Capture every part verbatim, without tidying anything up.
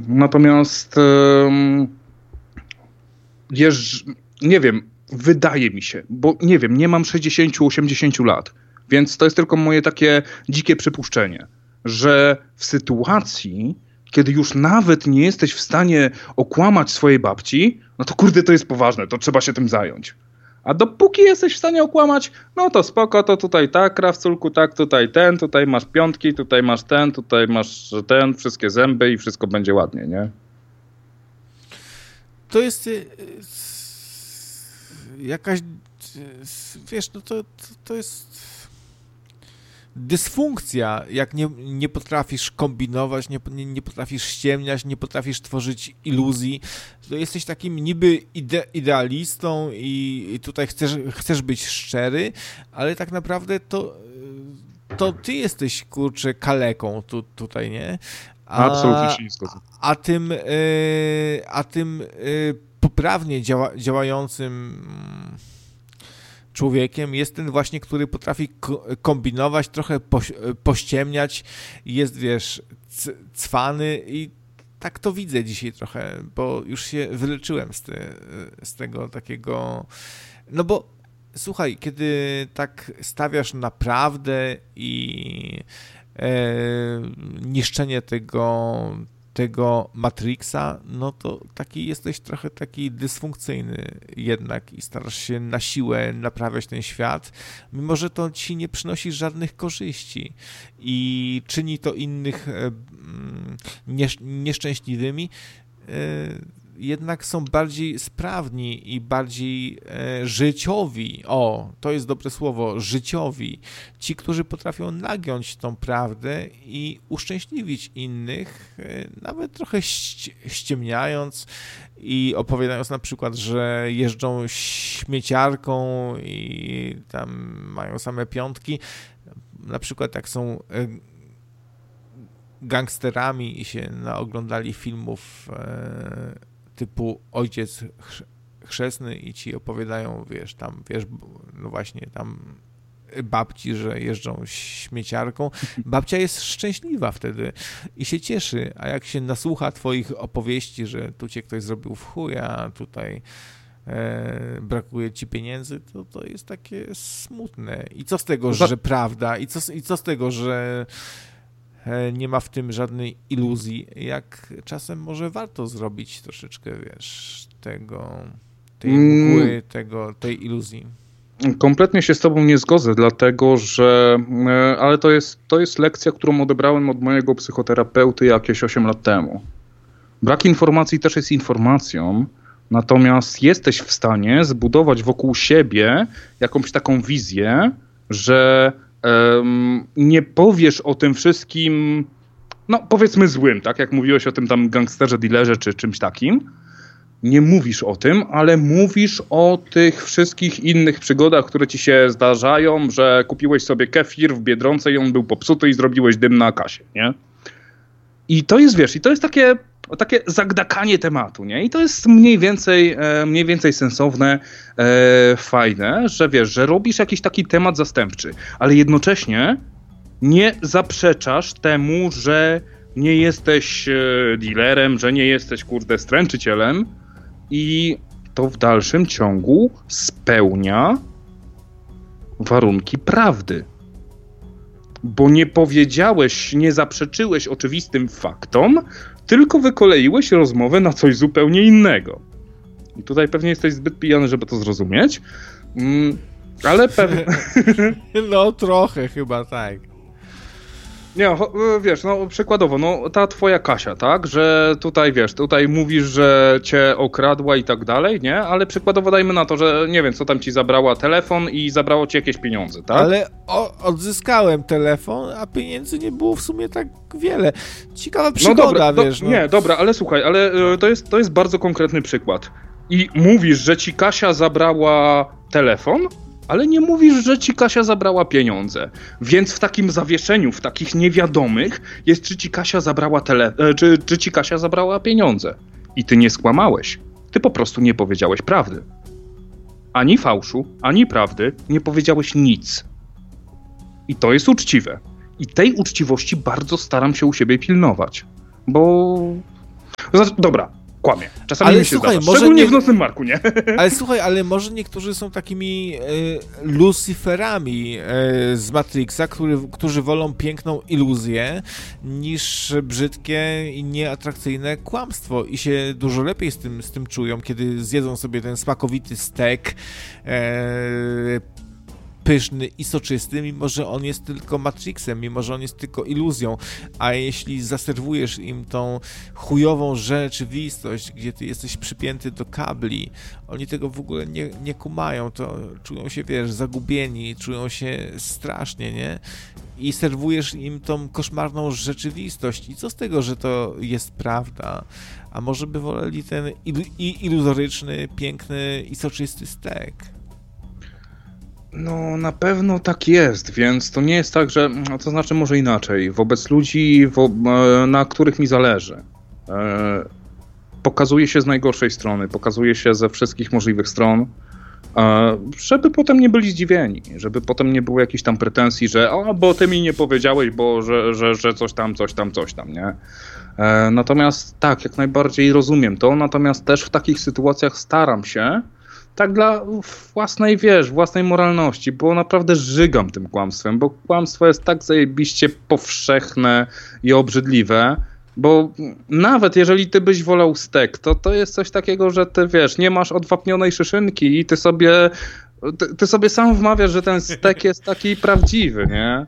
Natomiast wiesz, nie wiem, wydaje mi się, bo nie wiem, nie mam sześćdziesiąt osiemdziesiąt lat, więc to jest tylko moje takie dzikie przypuszczenie, że w sytuacji, kiedy już nawet nie jesteś w stanie okłamać swojej babci, no to kurde, to jest poważne, to trzeba się tym zająć. A dopóki jesteś w stanie okłamać, no to spoko, to tutaj tak, krawculku, tak, tutaj ten, tutaj masz piątki, tutaj masz ten, tutaj masz ten, wszystkie zęby i wszystko będzie ładnie, nie? To jest y, y, jakaś, y, wiesz, no to, to, to jest dysfunkcja, jak nie, nie potrafisz kombinować, nie, nie, nie potrafisz ściemniać, nie potrafisz tworzyć iluzji, to jesteś takim niby ide, idealistą i, i tutaj chcesz, chcesz być szczery, ale tak naprawdę to, to ty jesteś, kurczę, kaleką tu, tutaj, nie? A, Absolutnie się nie zgodzę. A tym, y, a tym y, poprawnie działa, działającym człowiekiem jest ten właśnie, który potrafi kombinować, trochę pościemniać, jest, wiesz, cwany i tak to widzę dzisiaj trochę, bo już się wyleczyłem z, te, z tego takiego, no bo słuchaj, kiedy tak stawiasz na prawdę i e, niszczenie tego tego Matrixa, no to taki jesteś trochę taki dysfunkcyjny jednak i starasz się na siłę naprawiać ten świat, mimo że to ci nie przynosi żadnych korzyści i czyni to innych niesz- nieszczęśliwymi, jednak są bardziej sprawni i bardziej e, życiowi. O, to jest dobre słowo, życiowi. Ci, którzy potrafią nagiąć tą prawdę i uszczęśliwić innych, e, nawet trochę ści- ściemniając i opowiadając na przykład, że jeżdżą śmieciarką i tam mają same piątki. Na przykład jak są e, gangsterami i się naoglądali filmów e, typu Ojciec Chrzestny i ci opowiadają, wiesz, tam, wiesz, no właśnie tam babci, że jeżdżą śmieciarką. Babcia jest szczęśliwa wtedy i się cieszy, a jak się nasłucha twoich opowieści, że tu cię ktoś zrobił w chuj, a tutaj e, brakuje ci pieniędzy, to to jest takie smutne. I co z tego, że prawda? I co, i co z tego, że nie ma w tym żadnej iluzji, jak czasem może warto zrobić troszeczkę, wiesz, tego, tej mgły, tego, tej iluzji. Kompletnie się z tobą nie zgodzę, dlatego że, ale to jest, to jest lekcja, którą odebrałem od mojego psychoterapeuty jakieś osiem lat temu. Brak informacji też jest informacją, natomiast jesteś w stanie zbudować wokół siebie jakąś taką wizję, że Um, nie powiesz o tym wszystkim, no powiedzmy złym, tak jak mówiłeś o tym tam gangsterze, dealerze czy czymś takim, nie mówisz o tym, ale mówisz o tych wszystkich innych przygodach, które ci się zdarzają, że kupiłeś sobie kefir w Biedronce i on był popsuty i zrobiłeś dym na kasie, nie? I to jest, wiesz, i to jest takie takie zagdakanie tematu, nie? I to jest mniej więcej, mniej więcej sensowne, e, fajne, że wiesz, że robisz jakiś taki temat zastępczy, ale jednocześnie nie zaprzeczasz temu, że nie jesteś dealerem, że nie jesteś, kurde, stręczycielem i to w dalszym ciągu spełnia warunki prawdy. Bo nie powiedziałeś, nie zaprzeczyłeś oczywistym faktom, tylko wykoleiłeś rozmowę na coś zupełnie innego. I tutaj pewnie jesteś zbyt pijany, żeby to zrozumieć, mm, ale pewnie... No trochę chyba tak. Nie, wiesz, no przykładowo, no ta twoja Kasia, tak, że tutaj, wiesz, tutaj mówisz, że cię okradła i tak dalej, nie, ale przykładowo dajmy na to, że nie wiem, co tam ci zabrała telefon i zabrało ci jakieś pieniądze, tak? Ale o, odzyskałem telefon, a pieniędzy nie było w sumie tak wiele. Ciekawa przygoda, no dobra, wiesz. Do, no. Nie, dobra, ale słuchaj, ale to jest, to jest bardzo konkretny przykład. I mówisz, że ci Kasia zabrała telefon, ale nie mówisz, że ci Kasia zabrała pieniądze. Więc w takim zawieszeniu, w takich niewiadomych jest, czy ci Kasia zabrała tele... czy, czy ci Kasia zabrała pieniądze. I ty nie skłamałeś. Ty po prostu nie powiedziałeś prawdy. Ani fałszu, ani prawdy. Nie powiedziałeś nic. I to jest uczciwe. I tej uczciwości bardzo staram się u siebie pilnować. Bo... Znaczy, dobra, kłamie. Czasami ale mi się słuchaj, zdarza. może Szczególnie nie... w Nocnym Marku, nie? Ale słuchaj, ale może niektórzy są takimi e, Luciferami e, z Matrixa, który, którzy wolą piękną iluzję niż brzydkie i nieatrakcyjne kłamstwo i się dużo lepiej z tym, z tym czują, kiedy zjedzą sobie ten smakowity stek e, pyszny i soczysty, mimo że on jest tylko Matrixem, mimo że on jest tylko iluzją, a jeśli zaserwujesz im tą chujową rzeczywistość, gdzie ty jesteś przypięty do kabli, oni tego w ogóle nie, nie kumają, to czują się, wiesz, zagubieni, czują się strasznie, nie? I serwujesz im tą koszmarną rzeczywistość. I co z tego, że to jest prawda? A może by woleli ten ilu- i iluzoryczny, piękny i soczysty stek? No na pewno tak jest, więc to nie jest tak, że, to znaczy może inaczej, wobec ludzi, wo, na których mi zależy, e, pokazuje się z najgorszej strony, pokazuje się ze wszystkich możliwych stron, e, żeby potem nie byli zdziwieni, żeby potem nie było jakichś tam pretensji, że o, bo ty mi nie powiedziałeś, bo że, że, że coś tam, coś tam, coś tam, nie? E, natomiast tak, jak najbardziej rozumiem to, natomiast też w takich sytuacjach staram się, tak dla własnej, wiesz, własnej moralności, bo naprawdę żygam tym kłamstwem, bo kłamstwo jest tak zajebiście powszechne i obrzydliwe, bo nawet jeżeli ty byś wolał stek, to to jest coś takiego, że ty, wiesz, nie masz odwapnionej szyszynki i ty sobie, ty, ty sobie sam wmawiasz, że ten stek jest taki prawdziwy, nie?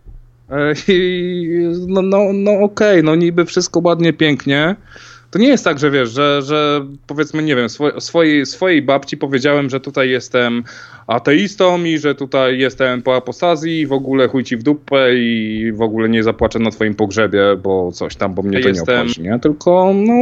I no, no, no okej, okay, no niby wszystko ładnie, pięknie. To nie jest tak, że wiesz, że, że powiedzmy, nie wiem, swo, swojej, swojej babci powiedziałem, że tutaj jestem ateistą i że tutaj jestem po apostazji i w ogóle chuj ci w dupę i w ogóle nie zapłaczę na twoim pogrzebie, bo coś tam, bo mnie to jestem... nie obchodzi, nie? Tylko, no,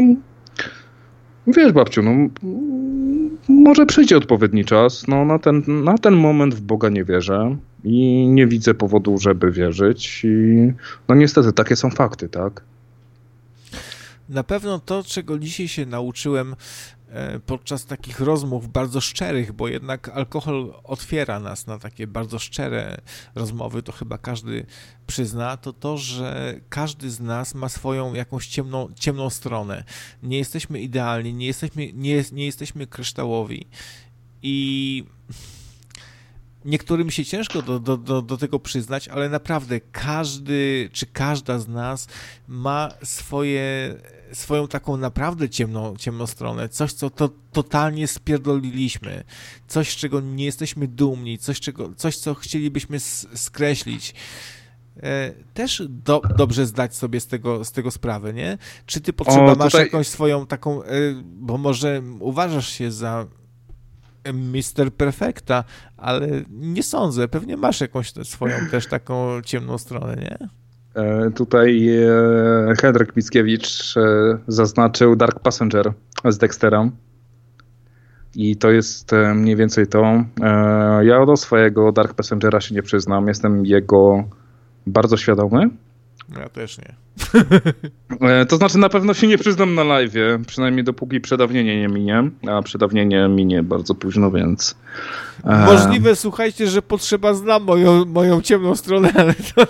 wiesz, babciu, no, może przyjdzie odpowiedni czas, no, na ten, na ten moment w Boga nie wierzę i nie widzę powodu, żeby wierzyć i no niestety, takie są fakty, tak? Na pewno to, czego dzisiaj się nauczyłem podczas takich rozmów bardzo szczerych, bo jednak alkohol otwiera nas na takie bardzo szczere rozmowy, to chyba każdy przyzna, to to, że każdy z nas ma swoją jakąś ciemną, ciemną stronę. Nie jesteśmy idealni, nie jesteśmy, nie, nie jesteśmy kryształowi i niektórym się ciężko do, do, do, do tego przyznać, ale naprawdę każdy czy każda z nas ma swoje, swoją taką naprawdę ciemną, ciemną stronę, coś, co to totalnie spierdoliliśmy, coś, z czego nie jesteśmy dumni, coś, czego, coś co chcielibyśmy skreślić. Też do, dobrze zdać sobie z tego, z tego sprawę, nie? Czy ty potrzeba o, tutaj... masz jakąś swoją taką, bo może uważasz się za mister Perfekta, ale nie sądzę, pewnie masz jakąś swoją też taką ciemną stronę, nie? E, tutaj e, Henryk Mickiewicz e, zaznaczył Dark Passenger z Dextera i to jest e, mniej więcej to. E, ja do swojego Dark Passengera się nie przyznam, jestem jego bardzo świadomy. Ja też nie. E, to znaczy na pewno się nie przyznam na live'ie, przynajmniej dopóki przedawnienie nie minie, a przedawnienie minie bardzo późno, więc... E... Możliwe, słuchajcie, że potrzeba zna moją, moją ciemną stronę, ale to...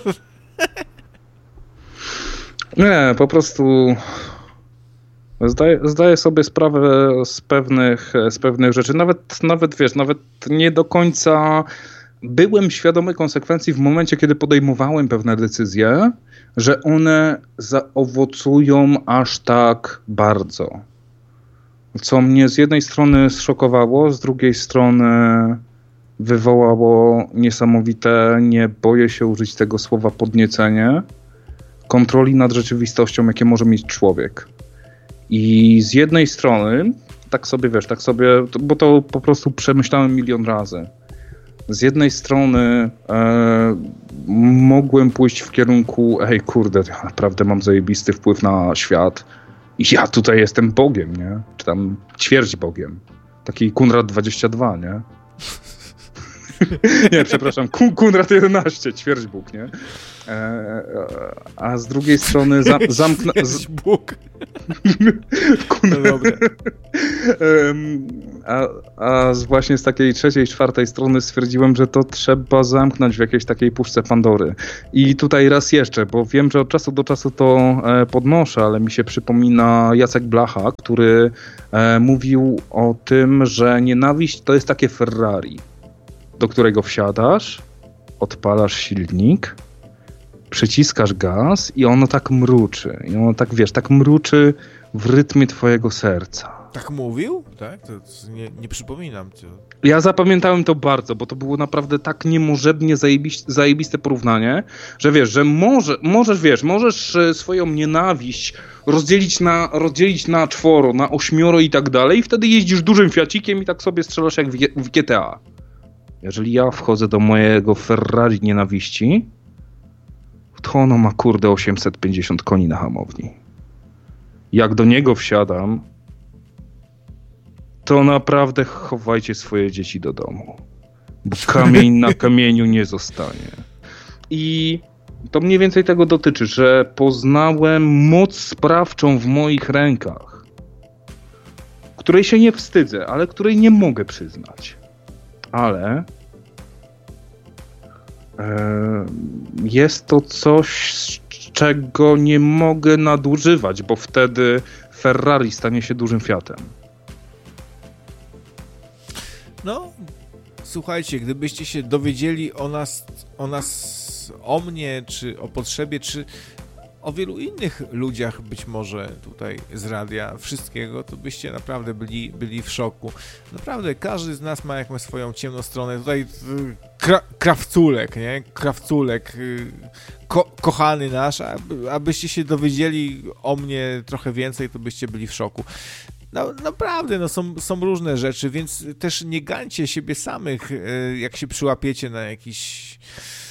Nie, po prostu zdaję, zdaję sobie sprawę z pewnych, z pewnych rzeczy, nawet, nawet wiesz, nawet nie do końca byłem świadomy konsekwencji w momencie, kiedy podejmowałem pewne decyzje, że one zaowocują aż tak bardzo. Co mnie z jednej strony zszokowało, z drugiej strony wywołało niesamowite, nie boję się użyć tego słowa, podniecenie kontroli nad rzeczywistością, jakie może mieć człowiek. I z jednej strony, tak sobie wiesz, tak sobie, bo to po prostu przemyślałem milion razy. Z jednej strony e, mogłem pójść w kierunku, ej kurde, ja naprawdę mam zajebisty wpływ na świat i ja tutaj jestem Bogiem, nie? Czy tam ćwierć Bogiem. Taki Kunrad dwadzieścia dwa, nie? Nie, przepraszam, Kunrad jedenaście, ćwierć Bóg, nie? A z drugiej strony zam, zamknę... Z... Bóg. No dobra. A, a właśnie z takiej trzeciej, czwartej strony stwierdziłem, że to trzeba zamknąć w jakiejś takiej puszce Pandory. I tutaj raz jeszcze, bo wiem, że od czasu do czasu to podnoszę, ale mi się przypomina Jacek Blacha, który mówił o tym, że nienawiść to jest takie Ferrari, do którego wsiadasz, odpalasz silnik, przyciskasz gaz i ono tak mruczy. I ono tak, wiesz, tak mruczy w rytmie twojego serca. Tak mówił? Tak? To nie, nie przypominam cię. Ja zapamiętałem to bardzo, bo to było naprawdę tak niemożebnie zajebiste, zajebiste porównanie, że wiesz, że może, możesz, wiesz, możesz swoją nienawiść rozdzielić na, rozdzielić na czworo, na ośmioro i tak dalej i wtedy jeździsz dużym Fiacikiem i tak sobie strzelasz jak w, w G T A. Jeżeli ja wchodzę do mojego Ferrari nienawiści, to ono ma kurde osiemset pięćdziesiąt koni na hamowni. Jak do niego wsiadam, to naprawdę chowajcie swoje dzieci do domu. Bo kamień na kamieniu nie zostanie. I to mniej więcej tego dotyczy, że poznałem moc sprawczą w moich rękach, której się nie wstydzę, ale której nie mogę przyznać. Ale jest to coś, z czego nie mogę nadużywać, bo wtedy Ferrari stanie się dużym Fiatem. No, słuchajcie, gdybyście się dowiedzieli o nas, o nas, o mnie, czy o potrzebie, czy o wielu innych ludziach być może tutaj z radia, wszystkiego, to byście naprawdę byli, byli w szoku. Naprawdę, każdy z nas ma jakąś swoją ciemną stronę. Tutaj kra, krawculek, nie? Krawculek, ko, kochany nasz, aby, abyście się dowiedzieli o mnie trochę więcej, to byście byli w szoku. No, naprawdę, no są, są różne rzeczy, więc też nie gańcie siebie samych, jak się przyłapiecie na jakiś...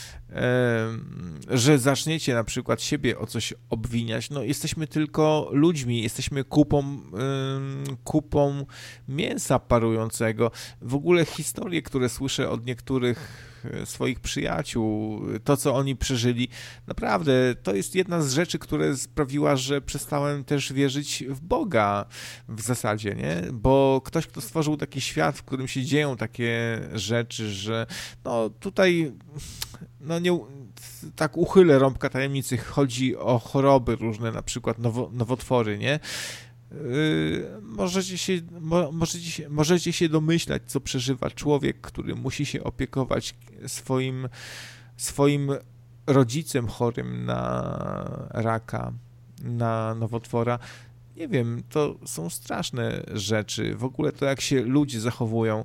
że zaczniecie na przykład siebie o coś obwiniać. No jesteśmy tylko ludźmi, jesteśmy kupą, kupą mięsa parującego. W ogóle historie, które słyszę od niektórych swoich przyjaciół, to co oni przeżyli, naprawdę to jest jedna z rzeczy, która sprawiła, że przestałem też wierzyć w Boga w zasadzie, nie? Bo ktoś, kto stworzył taki świat, w którym się dzieją takie rzeczy, że no tutaj no nie, tak uchylę rąbka tajemnicy, chodzi o choroby różne, na przykład nowo, nowotwory, nie? Yy, możecie się, mo, możecie, się, możecie się domyślać, co przeżywa człowiek, który musi się opiekować swoim, swoim rodzicem chorym na raka, na nowotwora. Nie wiem, to są straszne rzeczy. W ogóle to, jak się ludzie zachowują.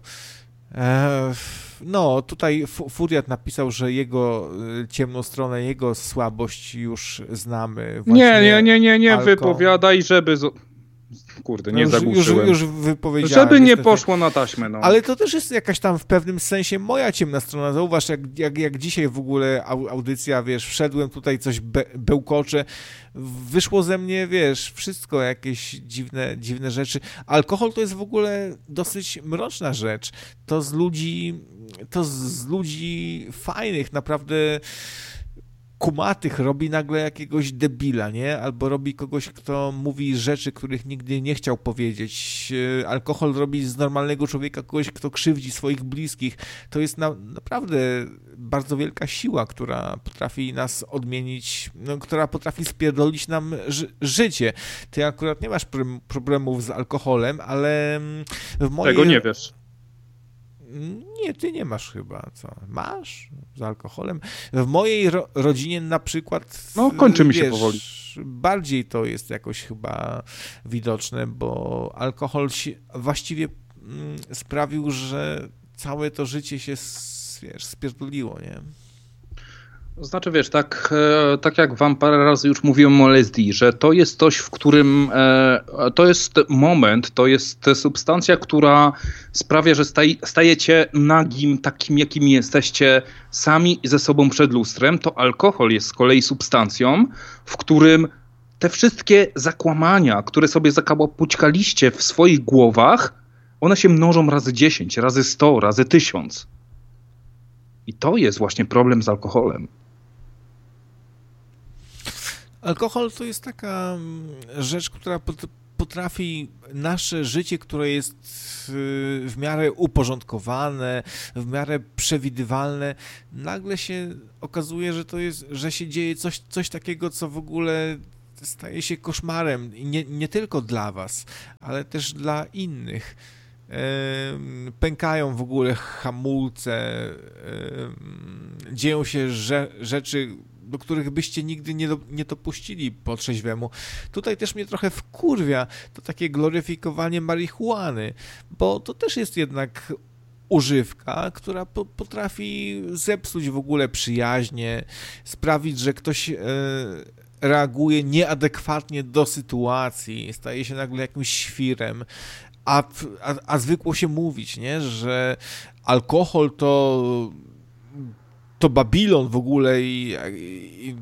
No, tutaj Furiat napisał, że jego ciemną stronę, jego słabość już znamy. Właśnie nie, nie, nie, nie, nie wypowiadaj, żeby... Z... Kurde, nie no zagłuszyłem. Już, już wypowiedziałem. Żeby nie niestety. Poszło na taśmę. No. Ale to też jest jakaś tam w pewnym sensie moja ciemna strona. Zauważ, jak, jak, jak dzisiaj w ogóle audycja, wiesz, wszedłem tutaj, coś be, bełkocze, wyszło ze mnie, wiesz, wszystko, jakieś dziwne, dziwne rzeczy. Alkohol to jest w ogóle dosyć mroczna rzecz. To z ludzi, to z ludzi fajnych, naprawdę kumatych robi nagle jakiegoś debila, nie? Albo robi kogoś, kto mówi rzeczy, których nigdy nie chciał powiedzieć. Alkohol robi z normalnego człowieka kogoś, kto krzywdzi swoich bliskich. To jest na, naprawdę bardzo wielka siła, która potrafi nas odmienić, no, która potrafi spierdolić nam ży- życie. Ty akurat nie masz pr- problemów z alkoholem, ale w mojej... Tego nie wiesz. Nie, ty nie masz chyba, co? Masz? Z alkoholem? W mojej ro- rodzinie na przykład... No, kończy mi się powoli. Bardziej to jest jakoś chyba widoczne, bo alkohol się właściwie mm, sprawił, że całe to życie się, wiesz, spierdoliło, nie? Znaczy, wiesz, tak, tak jak wam parę razy już mówiłem o L S D, że to jest coś, w którym to jest moment, to jest substancja, która sprawia, że staj, stajecie nagim, takim jakim jesteście sami ze sobą przed lustrem. To alkohol jest z kolei substancją, w którym te wszystkie zakłamania, które sobie zakałapućkaliście w swoich głowach, one się mnożą razy dziesięć, razy sto, razy tysiąc. I to jest właśnie problem z alkoholem. Alkohol to jest taka rzecz, która potrafi nasze życie, które jest w miarę uporządkowane, w miarę przewidywalne, nagle się okazuje, że to jest, że się dzieje coś, coś takiego, co w ogóle staje się koszmarem, nie, nie tylko dla was, ale też dla innych. Pękają w ogóle hamulce, dzieją się rze- rzeczy, do których byście nigdy nie, do, nie dopuścili po trzeźwemu. Tutaj też mnie trochę wkurwia to takie gloryfikowanie marihuany, bo to też jest jednak używka, która po, potrafi zepsuć w ogóle przyjaźnie, sprawić, że ktoś e, reaguje nieadekwatnie do sytuacji, staje się nagle jakimś świrem, a, a, a zwykło się mówić, nie, że alkohol to to Babilon w ogóle i, i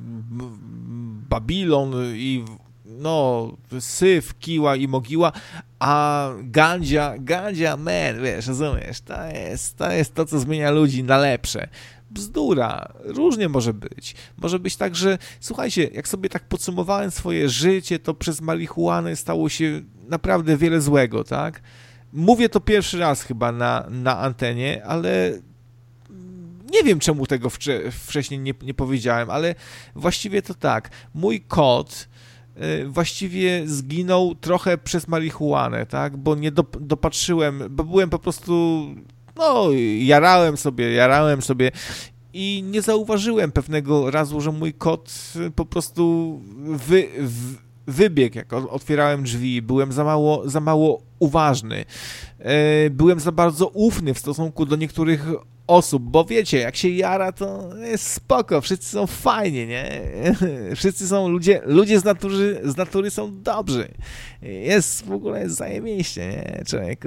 Babilon i no syf, kiła i mogiła, a gandzia, gandzia, man, wiesz, rozumiesz, to jest, to jest to, co zmienia ludzi na lepsze. Bzdura, różnie może być. Może być tak, że słuchajcie, jak sobie tak podsumowałem swoje życie, to przez marihuanę stało się naprawdę wiele złego, tak? Mówię to pierwszy raz chyba na, na antenie, ale nie wiem, czemu tego wcze- wcześniej nie, nie powiedziałem, ale właściwie to tak. Mój kot y, właściwie zginął trochę przez marihuanę, tak? Bo nie dop- dopatrzyłem, bo byłem po prostu, no, jarałem sobie, jarałem sobie i nie zauważyłem pewnego razu, że mój kot po prostu wy, w, wybiegł, jak otwierałem drzwi. Byłem za mało, za mało uważny. Y, byłem za bardzo ufny w stosunku do niektórych osób, bo wiecie, jak się jara, to jest spoko, wszyscy są fajnie, nie? Wszyscy są ludzie, ludzie z natury, z natury są dobrzy. Jest w ogóle zajebiście, nie, człowieku?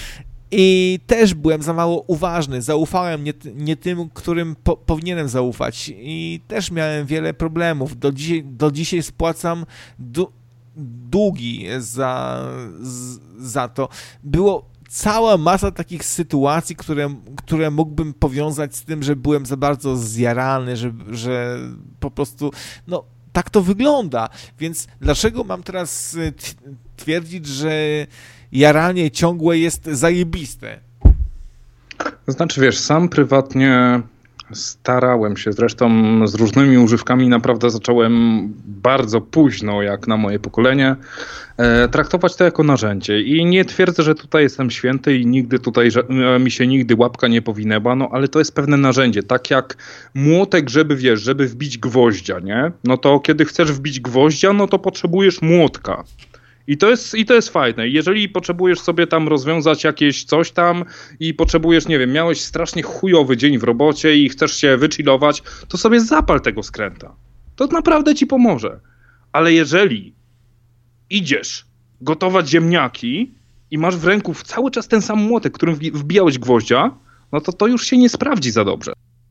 I też byłem za mało uważny, zaufałem nie, nie tym, którym po, powinienem zaufać i też miałem wiele problemów. Do dzisiaj, do dzisiaj spłacam du, długi za, z, za to. Było cała masa takich sytuacji, które, które mógłbym powiązać z tym, że byłem za bardzo zjarany, że, że po prostu, no, tak to wygląda. Więc dlaczego mam teraz twierdzić, że jaranie ciągłe jest zajebiste? Znaczy, wiesz, sam prywatnie starałem się, zresztą z różnymi używkami naprawdę zacząłem bardzo późno, jak na moje pokolenie, e, traktować to jako narzędzie. I nie twierdzę, że tutaj jestem święty i nigdy tutaj że, mi się nigdy łapka nie powinęła, no ale to jest pewne narzędzie. Tak jak młotek, żeby wiesz, żeby wbić gwoździa, nie? No to kiedy chcesz wbić gwoździa, no to potrzebujesz młotka. I to jest, i to jest fajne. Jeżeli potrzebujesz sobie tam rozwiązać jakieś coś tam i potrzebujesz, nie wiem, miałeś strasznie chujowy dzień w robocie i chcesz się wychillować, to sobie zapal tego skręta. To naprawdę ci pomoże. Ale jeżeli idziesz gotować ziemniaki i masz w ręku cały czas ten sam młotek, którym wbijałeś gwoździa, no to to już się nie sprawdzi za dobrze.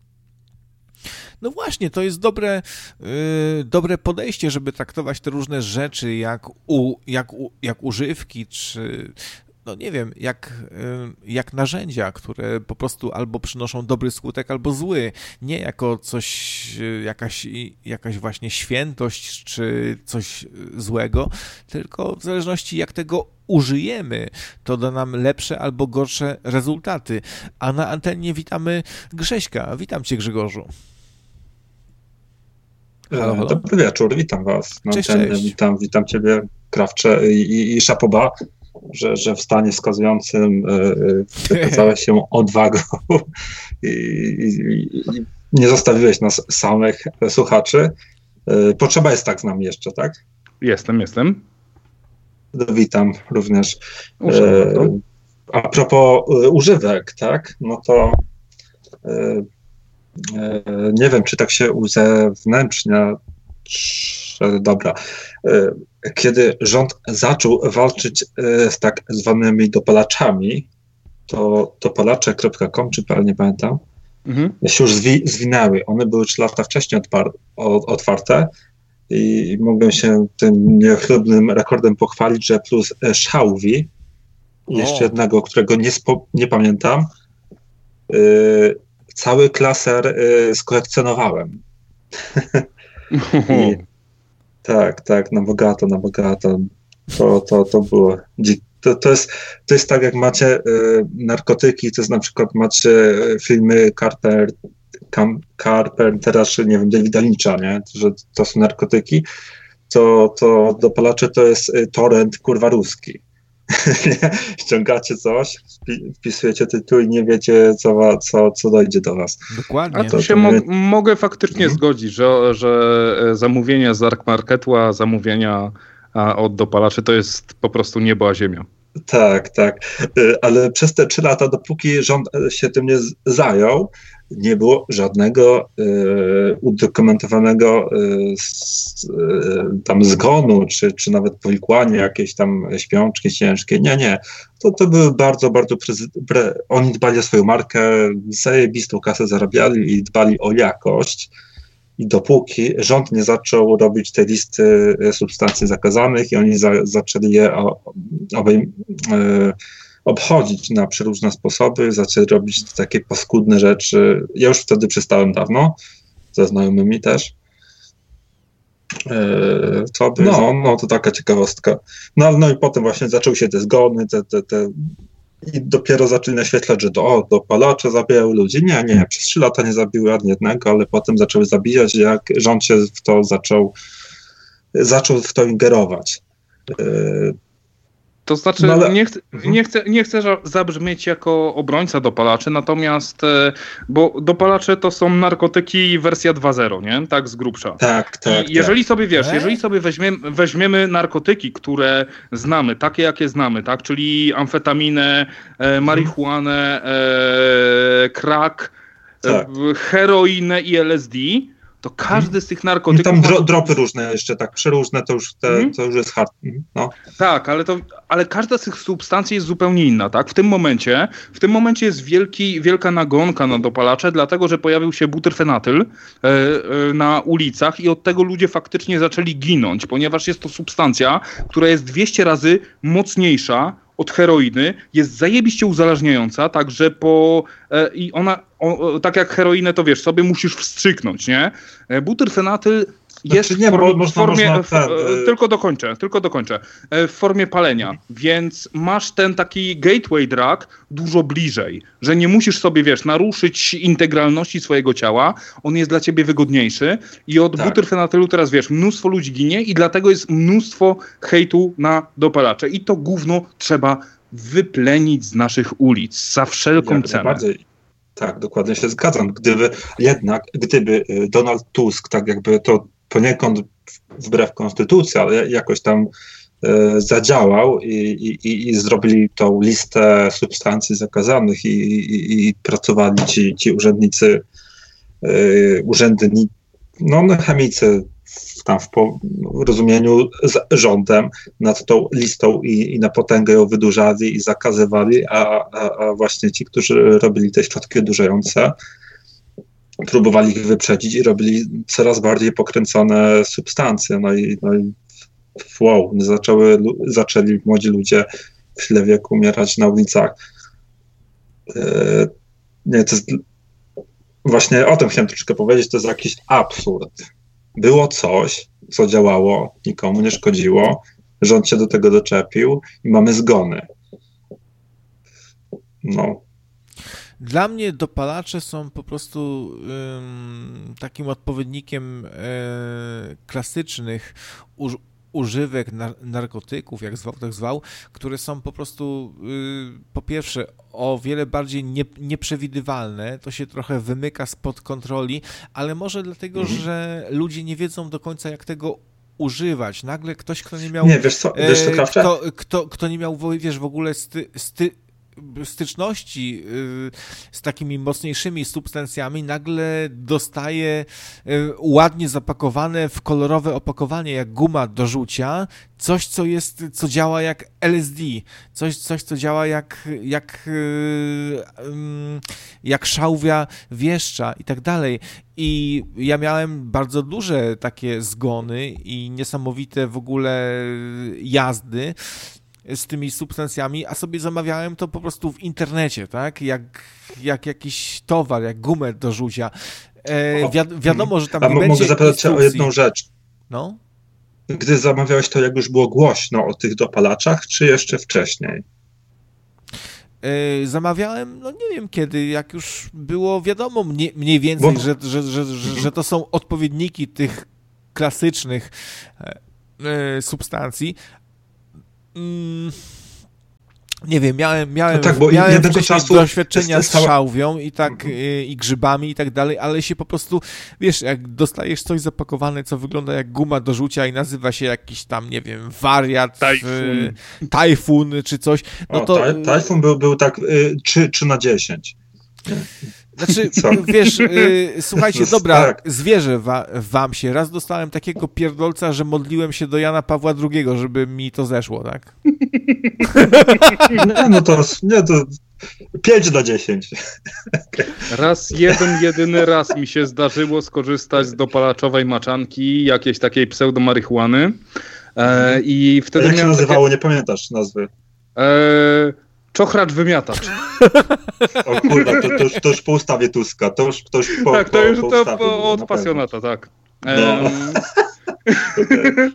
No właśnie, to jest dobre, yy, dobre podejście, żeby traktować te różne rzeczy jak, u, jak, u, jak używki, czy no nie wiem, jak, yy, jak narzędzia, które po prostu albo przynoszą dobry skutek, albo zły. Nie jako coś, yy, jakaś, jakaś właśnie świętość, czy coś złego, tylko w zależności jak tego użyjemy, to da nam lepsze albo gorsze rezultaty. A na antenie witamy Grześka. Witam cię, Grzegorzu. Halo, halo. Dobry wieczór, witam was. No, cześć, ten, cześć. Witam, witam ciebie, Krawcze, i, i, i szapoba, że, że w stanie wskazującym wykazałeś się odwagą i, i, i nie zostawiłeś nas samych słuchaczy. Potrzeba jest tak z nami jeszcze, tak? Jestem, jestem. Witam również. Używam. A propos używek, tak? No to nie wiem, czy tak się uzewnętrznia. Dobra. Kiedy rząd zaczął walczyć z tak zwanymi dopalaczami, to dopalacze kropka com czy pe el, nie pamiętam, mhm. się już zwi- zwinęły. One były trzy lata wcześniej odpar- otwarte i mogłem się tym niechlubnym rekordem pochwalić, że plus Xiaomi, jeszcze jednego, którego nie, spo- nie pamiętam, yy, cały klaser yy, skolekcjonowałem. I, Tak, tak, na bogato, na bogato. To, to, to było to, to, jest, to jest tak, jak macie y, narkotyki, to jest na przykład macie filmy Carper, Cam, Carpentera, czy nie wiem, Davida Lyncha, nie? Że to są narkotyki, to, to dopalacze to jest torrent, kurwa, ruski. Ściągacie coś, wpisujecie tytuł i nie wiecie, co, co, co dojdzie do was. Dokładnie. A to się to mo- mogę faktycznie hmm. zgodzić, że, że zamówienia z dark marketu, a zamówienia od dopalaczy to jest po prostu niebo a ziemia. Tak, tak. Ale przez te trzy lata, dopóki rząd się tym nie zajął, nie było żadnego y, udokumentowanego y, s, y, tam zgonu, czy, czy nawet powikłania, jakieś tam śpiączki ciężkie. Nie, nie. To, to były bardzo, bardzo... Prezy- pre- oni dbali o swoją markę, zajebistą kasę zarabiali i dbali o jakość. I dopóki rząd nie zaczął robić tej listy substancji zakazanych i oni za, zaczęli je o, obejm, e, obchodzić na przeróżne sposoby, zaczęli robić takie paskudne rzeczy. Ja już wtedy przestałem dawno, ze znajomymi też. E, co by, no, no to taka ciekawostka. No, no i potem właśnie zaczęły się te zgony, te, te, te i dopiero zaczęli naświetlać, że to, o, dopalacze zabijały ludzi. Nie, nie, przez trzy lata nie zabiły ani jednego, ale potem zaczęły zabijać, jak rząd się w to zaczął, zaczął w to ingerować. Yy, To znaczy, no ale... nie, ch- nie, chcę, nie chcę zabrzmieć jako obrońca dopalaczy, natomiast, bo dopalacze to są narkotyki wersja dwa zero, nie? Tak z grubsza. Tak, tak. I jeżeli tak. sobie, wiesz, e? jeżeli sobie weźmiemy, weźmiemy narkotyki, które znamy, takie jakie znamy, tak? Czyli amfetaminę, e, marihuanę, e, crack, tak. e, heroinę i L S D, to każdy z tych narkotyków... Tam dro, dropy różne jeszcze, tak przeróżne, to już, te, hmm? to już jest hard. No. Tak, ale, to, ale każda z tych substancji jest zupełnie inna, tak? W tym momencie, w tym momencie jest wielki, wielka nagonka na dopalacze, dlatego, że pojawił się butyrfenatyl e, e, na ulicach i od tego ludzie faktycznie zaczęli ginąć, ponieważ jest to substancja, która jest dwieście razy mocniejsza od heroiny, jest zajebiście uzależniająca, także po... E, i ona, o, tak jak heroinę, to wiesz, sobie musisz wstrzyknąć, nie? E, butyrfenatyl jest znaczy nie, w formie... Można, w formie można, w, ten, tylko dokończę, tylko dokończę. E, w formie palenia, więc masz ten taki gateway drug dużo bliżej, że nie musisz sobie, wiesz, naruszyć integralności swojego ciała, on jest dla ciebie wygodniejszy i od tak. butyrfenatylu teraz, wiesz, mnóstwo ludzi ginie i dlatego jest mnóstwo hejtu na dopalacze i to gówno trzeba wyplenić z naszych ulic za wszelką Jak cenę. Najbardziej. Tak, dokładnie się zgadzam. Gdyby jednak, gdyby Donald Tusk tak jakby to poniekąd wbrew konstytucji, ale jakoś tam e, zadziałał i, i, i zrobili tą listę substancji zakazanych i, i, i pracowali ci, ci urzędnicy, e, urzędni, no, no chemicy w, tam w, po, w rozumieniu z rządem nad tą listą i, i na potęgę ją wydłużali i zakazywali, a, a, a właśnie ci, którzy robili te środki odurzające, próbowali ich wyprzedzić i robili coraz bardziej pokręcone substancje. No i, no i wow, zaczęły, zaczęli młodzi ludzie w tyle wieku umierać na ulicach. Yy, nie, to jest, właśnie o tym chciałem troszkę powiedzieć, to jest jakiś absurd. Było coś, co działało, nikomu nie szkodziło, rząd się do tego doczepił i mamy zgony. No. Dla mnie dopalacze są po prostu ym, takim odpowiednikiem y, klasycznych uż, używek nar- narkotyków, jak zwał, tak zwał, które są po prostu y, po pierwsze o wiele bardziej nie, nieprzewidywalne, to się trochę wymyka spod kontroli, ale może dlatego, mhm. że ludzie nie wiedzą do końca, jak tego używać. Nagle ktoś, kto nie miał... Nie, wiesz co, wiesz co, e, kto, kto, kto nie miał, wiesz, w ogóle sty, sty, styczności z takimi mocniejszymi substancjami, nagle dostaje ładnie zapakowane w kolorowe opakowanie, jak guma do rzucia, coś, co jest, co działa jak L S D, coś, coś co działa jak, jak, jak szałwia wieszcza i tak dalej. I ja miałem bardzo duże takie zgony i niesamowite w ogóle jazdy z tymi substancjami, a sobie zamawiałem to po prostu w internecie, tak? Jak, jak jakiś towar, jak gumę do rzucia. E, wi- wiadomo, że tam a nie m- będzie mogę zapytać cię o instrukcji. jedną rzecz. No? gdy zamawiałeś to, jak już było głośno o tych dopalaczach, czy jeszcze wcześniej? Yy, zamawiałem, no nie wiem kiedy, jak już było wiadomo mniej, mniej więcej, Bo... że, że, że, że, że to są odpowiedniki tych klasycznych yy, substancji. Yy. Nie wiem, miałem, miałem, no tak, bo miałem wcześniej czasu doświadczenia z szałwią i tak i, i grzybami i tak dalej, ale się po prostu, wiesz, jak dostajesz coś zapakowane, co wygląda jak guma do rzucia i nazywa się jakiś tam, nie wiem, wariat, tajfun, tajfun czy coś, no o, to... Taj, tajfun był, był tak y, trzy na dziesięć. Znaczy, Co? wiesz, y, słuchajcie, no, dobra, tak. zwierzę wa, wam się. Raz dostałem takiego pierdolca, że modliłem się do Jana Pawła drugiego, żeby mi to zeszło, tak? Nie, no to, nie, to pięć na dziesięć. Raz, jeden, jedyny raz mi się zdarzyło skorzystać z dopalaczowej maczanki, jakiejś takiej pseudo-marihuany. E, i wtedy A jak się nazywało, takie... nie pamiętasz nazwy? E, czochracz wymiatacz. O kurwa, to, to, już, to już po ustawie Tuska, to już ktoś po Tak, to po, już po to ustawie, po, od pasjonata, tak. E, no. okay.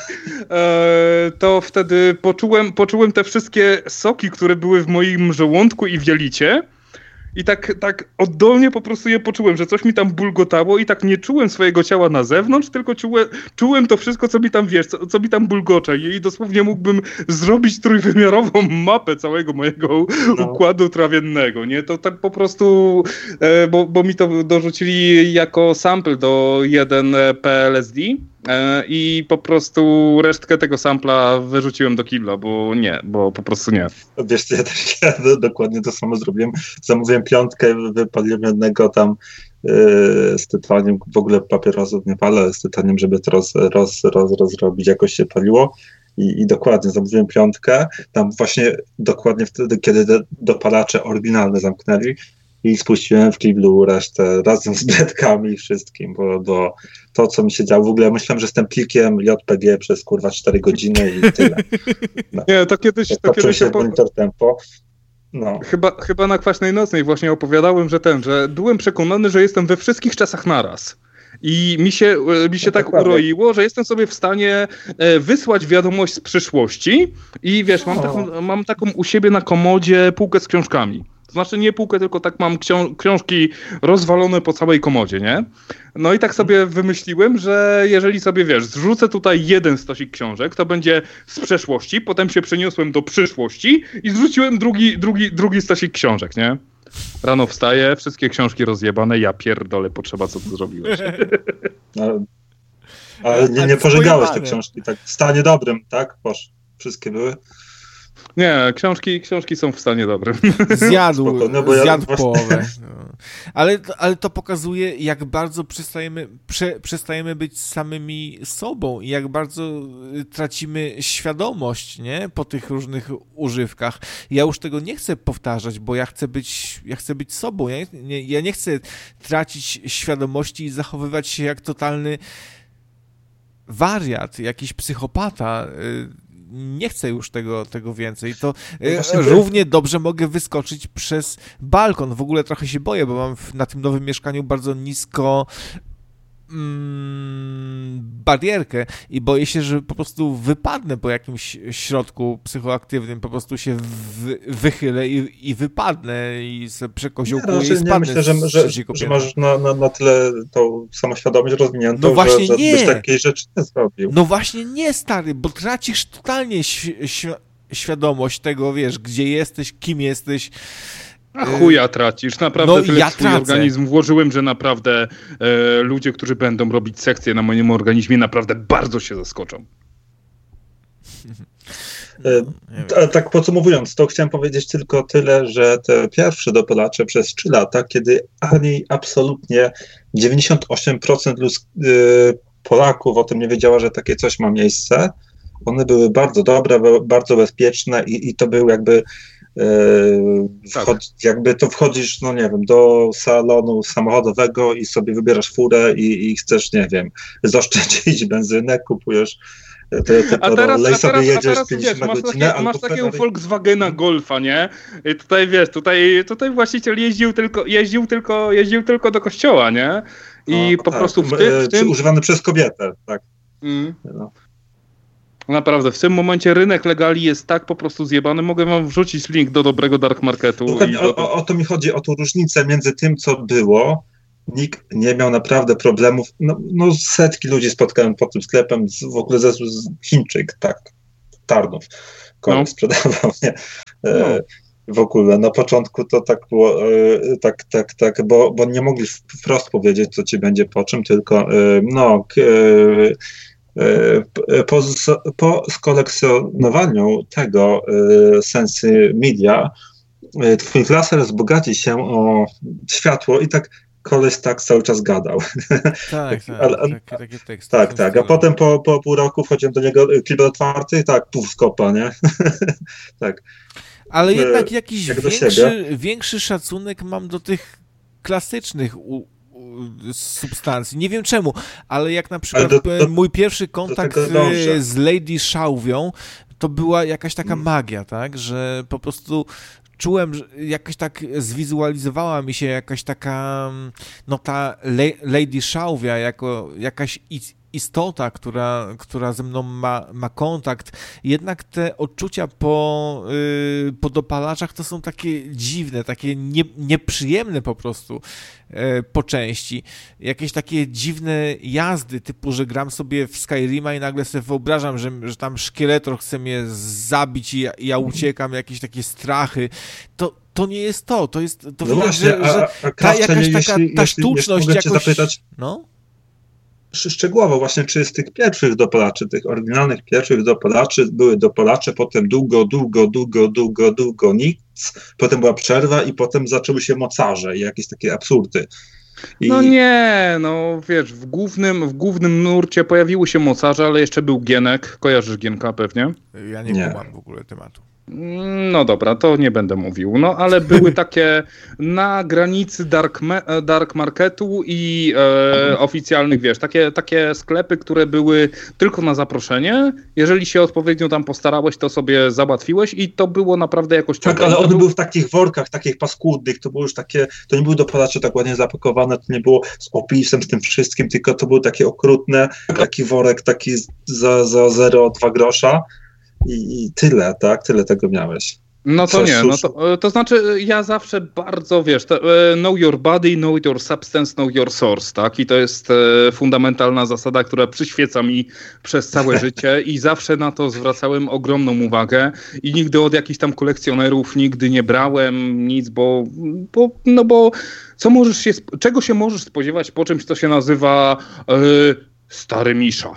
e, to wtedy poczułem, poczułem te wszystkie soki, które były w moim żołądku i w jelicie. I tak, tak oddolnie po prostu je poczułem, że coś mi tam bulgotało i tak nie czułem swojego ciała na zewnątrz, tylko czułem, czułem to wszystko, co mi tam, wiesz, co, co mi tam bulgocze i dosłownie mógłbym zrobić trójwymiarową mapę całego mojego no. układu trawiennego, nie? To tak po prostu, e, bo, bo mi to dorzucili jako sample do jeden P L S D e, i po prostu resztkę tego sampla wyrzuciłem do kibla, bo nie, bo po prostu nie. Wiesz co, ja też ja dokładnie to samo zrobiłem. Zamówiłem piątkę, wypaliłem jednego tam yy, z tytaniem, w ogóle papierosów nie palę, z tytaniem, żeby to roz, roz, roz, rozrobić, jakoś się paliło. I, I dokładnie zamówiłem piątkę, tam właśnie dokładnie wtedy, kiedy de, dopalacze oryginalne zamknęli i spuściłem w kiblu resztę razem z bledkami i wszystkim, bo, bo to, co mi się działo, w ogóle myślałem, że jestem plikiem J P G przez kurwa cztery godziny i tyle. No. Nie, to kiedyś... Jak to kiedyś się opo- monitor tempo. No. Chyba, chyba na Kwaśnej Nocnej właśnie opowiadałem, że ten, że byłem przekonany, że jestem we wszystkich czasach naraz. I mi się, mi się no tak dokładnie. uroiło, że jestem sobie w stanie wysłać wiadomość z przyszłości i wiesz, mam taką, mam taką u siebie na komodzie półkę z książkami. To znaczy nie półkę, tylko tak mam książ- książki rozwalone po całej komodzie, nie? No i tak sobie wymyśliłem, że jeżeli sobie, wiesz, zrzucę tutaj jeden stosik książek, to będzie z przeszłości, potem się przeniosłem do przyszłości i zrzuciłem drugi, drugi, drugi stosik książek, nie? Rano wstaję, wszystkie książki rozjebane, ja pierdolę, potrzeba, co tu zrobiłeś. Ale, ale nie, nie pożegałeś te książki, tak w stanie dobrym, tak? Boż, wszystkie były? Nie, książki, książki są w stanie dobrym. Zjadł, Spoko, no bo ja zjadł właśnie... połowę. No. Ale, ale to pokazuje, jak bardzo przestajemy, prze, przestajemy być samymi sobą i jak bardzo tracimy świadomość, nie? Po tych różnych używkach. Ja już tego nie chcę powtarzać, bo ja chcę być, ja chcę być sobą. Ja nie, ja nie chcę tracić świadomości i zachowywać się jak totalny wariat, jakiś psychopata. Nie chcę już tego, tego więcej. To no równie dobrze mogę wyskoczyć przez balkon. W ogóle trochę się boję, bo mam na tym nowym mieszkaniu bardzo nisko mm, barierkę i boję się, że po prostu wypadnę po jakimś środku psychoaktywnym, po prostu się wy, wychylę i, i wypadnę i sobie przekoziołkuję nie, no, i spadnę. Nie, myślę, że, że, że masz na, na, na tyle tą samoświadomość rozwiniętą, no właśnie że, że byś takiej rzeczy nie zrobił. No właśnie nie, stary, bo tracisz totalnie ś- ś- świadomość tego, wiesz, gdzie jesteś, kim jesteś. A chuja tracisz, naprawdę no, tyle ja w swój tracę. organizm włożyłem, że naprawdę e, ludzie, którzy będą robić sekcję na moim organizmie, naprawdę bardzo się zaskoczą. E, tak podsumowując, to chciałem powiedzieć tylko tyle, że te pierwsze dopalacze przez trzy lata, kiedy ani absolutnie dziewięćdziesiąt osiem procent luz, y, Polaków o tym nie wiedziała, że takie coś ma miejsce, one były bardzo dobre, bardzo bezpieczne i, i to był jakby Yy, wchodzi, tak. jakby to wchodzisz, no nie wiem, do salonu samochodowego i sobie wybierasz furę i, i chcesz, nie wiem, zaoszczędzić benzynę, kupujesz te, te, a teraz, lej a teraz, sobie jedziesz a teraz wiesz, na masz, godzinę, takie, masz takiego Ferrari... Volkswagena Golfa, nie? I tutaj wiesz, tutaj, tutaj właściciel jeździł tylko, jeździł tylko, jeździł tylko do kościoła, nie? I no, po tak, prostu w tym, w tym... Używany przez kobietę, tak. Mm. No. Naprawdę, w tym momencie rynek legali jest tak po prostu zjebany. Mogę wam wrzucić link do dobrego dark marketu. I o, o, o to mi chodzi, o tą różnicę między tym, co było. Nikt nie miał naprawdę problemów. No, no setki ludzi spotkałem pod tym sklepem, z, w ogóle ze z Chińczyk, tak, Tarnów, koleś no. sprzedawał, nie? E, no. W ogóle na początku to tak było, e, tak, tak, tak, bo, bo nie mogli wprost powiedzieć, co ci będzie po czym, tylko e, no, e, po, po skolekcjonowaniu tego e, Sensy Media e, twój laser wzbogaci się o światło i tak koleś tak cały czas gadał. Tak, tak, ale, takie, takie teksty. Tak, tak, a potem po, po pół roku wchodziłem do niego, klip otwarty, tak, puf, skopa, nie? Tak. Ale jednak jakiś jak większy, większy szacunek mam do tych klasycznych u, u, substancji. Nie wiem czemu, ale jak na przykład do, do, mój pierwszy kontakt z Lady Szałwią, to była jakaś taka magia, tak, że po prostu czułem, że jakoś tak zwizualizowała mi się jakaś taka, no ta Lady Szałwia jako jakaś istota, która, która ze mną ma, ma kontakt. Jednak te odczucia po, yy, po dopalaczach to są takie dziwne, takie nie, nieprzyjemne po prostu yy, po części. Jakieś takie dziwne jazdy, typu, że gram sobie w Skyrima i nagle sobie wyobrażam, że, że tam szkieletor chce mnie zabić i ja, ja uciekam, jakieś takie strachy. To, to nie jest to. To jest to no widać, właśnie, że, że a, a ta jakaś taka jeśli, ta jeśli, sztuczność jeśli jakoś... zapytać, no? szczegółowo właśnie, czy z tych pierwszych dopalaczy, tych oryginalnych pierwszych dopalaczy były dopalacze, potem długo, długo, długo, długo, długo nic, potem była przerwa i potem zaczęły się mocarze i jakieś takie absurdy. I... No nie, no wiesz, w głównym, w głównym nurcie pojawiły się mocarze, ale jeszcze był Gienek. Kojarzysz Gienka pewnie? Ja nie, nie. kumam w ogóle tematu. No dobra, to nie będę mówił, no ale były takie na granicy dark, dark marketu i e, oficjalnych, wiesz, takie, takie sklepy, które były tylko na zaproszenie. Jeżeli się odpowiednio tam postarałeś, to sobie załatwiłeś i to było naprawdę jakoś... Tak, ale one był... były w takich workach, takich paskudnych, to było już takie, to nie były dopalacze tak ładnie zapakowane, to nie było z opisem, z tym wszystkim, tylko to były takie okrutne, taki worek, taki za, za zero przecinek dwa grosza. I, I tyle, tak? Tyle tego miałeś. No to nie, no to, to znaczy ja zawsze bardzo, wiesz, to, know your body, know your substance, know your source, tak? I to jest e, fundamentalna zasada, która przyświeca mi przez całe życie i zawsze na to zwracałem ogromną uwagę i nigdy od jakichś tam kolekcjonerów nigdy nie brałem nic, bo, bo no bo co możesz się, czego się możesz spodziewać po czymś, co się nazywa e, stary Misza?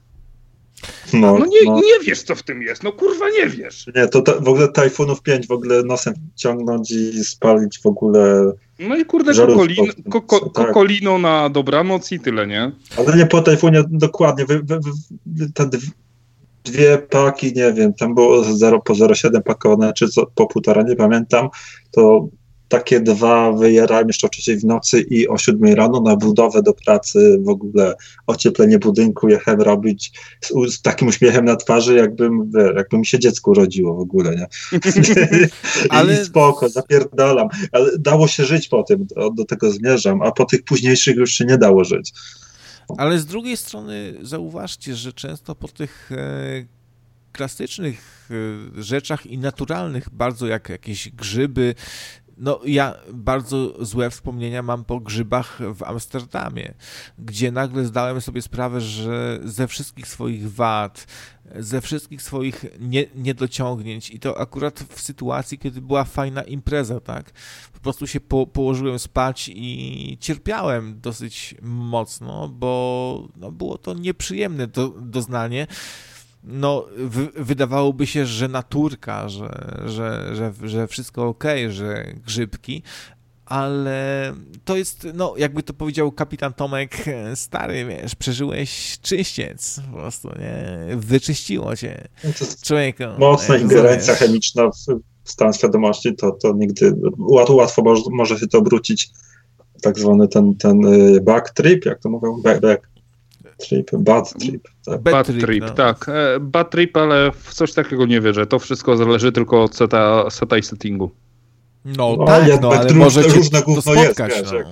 No, no, nie, no nie wiesz, co w tym jest, no kurwa nie wiesz. Nie, to ta, w ogóle Tajfunów pięć w ogóle nosem ciągnąć i spalić w ogóle. No i kurde kokolin, koko, tak. Kokolino na dobranoc i tyle, nie? Ale nie po Tajfunie dokładnie, wy, wy, wy, te dwie paki, nie wiem, tam było zero po zero przecinek siedem pakowane, czy co, po półtora, nie pamiętam, to takie dwa wyjarałem jeszcze o trzeciej w nocy i o siódmej rano na budowę do pracy, w ogóle ocieplenie budynku jechałem robić z, z takim uśmiechem na twarzy, jakbym, jakby mi się dziecko urodziło w ogóle, nie? Ale... I spoko, zapierdalam. Ale dało się żyć po tym, do, do tego zmierzam, a po tych późniejszych już się nie dało żyć. Ale z drugiej strony zauważcie, że często po tych e, klasycznych e, rzeczach i naturalnych, bardzo jak jakieś grzyby, no ja bardzo złe wspomnienia mam po grzybach w Amsterdamie, gdzie nagle zdałem sobie sprawę, że ze wszystkich swoich wad, ze wszystkich swoich nie, niedociągnięć i to akurat w sytuacji, kiedy była fajna impreza, tak? Po prostu się po, położyłem spać i cierpiałem dosyć mocno, bo no, było to nieprzyjemne do, doznanie. No, w, wydawałoby się, że naturka, że, że, że, że wszystko okej, okay, że grzybki, ale to jest, no, jakby to powiedział kapitan Tomek, stary, wiesz, przeżyłeś czyściec, po prostu, nie, wyczyściło cię, człowieku. Mocna ingerencja chemiczna w stan świadomości, to, to nigdy, łatwo, łatwo może, może się to obrócić, tak zwany ten, ten back trip, jak to mówią, back, back. Trip, bad trip. Tak. Bad, bad trip, trip no. tak. Bad trip, ale w coś takiego nie wierzę. To wszystko zależy tylko od seta, seta i settingu. No, no tak, no, ale róż, może różne gówno jest, spotkać, wiesz, no. jak, jak,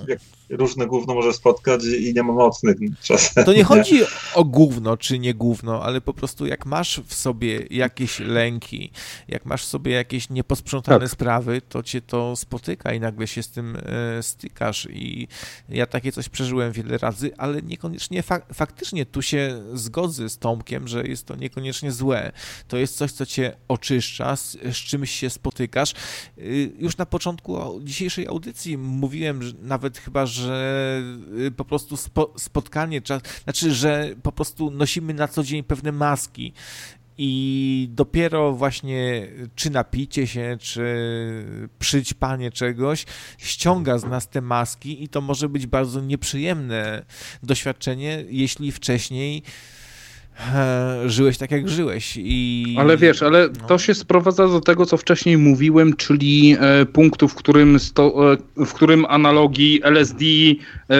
różne gówno może spotkać i, i nie ma mocnych czasem. To nie chodzi o gówno czy nie gówno, ale po prostu jak masz w sobie jakieś lęki, jak masz w sobie jakieś nieposprzątane tak. sprawy, to cię to spotyka i nagle się z tym e, stykasz i ja takie coś przeżyłem wiele razy, ale niekoniecznie fak- faktycznie tu się zgodzę z Tomkiem, że jest to niekoniecznie złe. To jest coś, co cię oczyszcza, z, z czymś się spotykasz. Y, już na początku dzisiejszej audycji mówiłem, że nawet chyba, że po prostu spo, spotkanie, znaczy, że po prostu nosimy na co dzień pewne maski i dopiero właśnie czy napicie się, czy przyćpanie czegoś ściąga z nas te maski i to może być bardzo nieprzyjemne doświadczenie, jeśli wcześniej żyłeś tak, jak żyłeś. I... Ale wiesz, ale no. to się sprowadza do tego, co wcześniej mówiłem, czyli e, punktu, w którym, sto, e, w którym analogii L S D, e,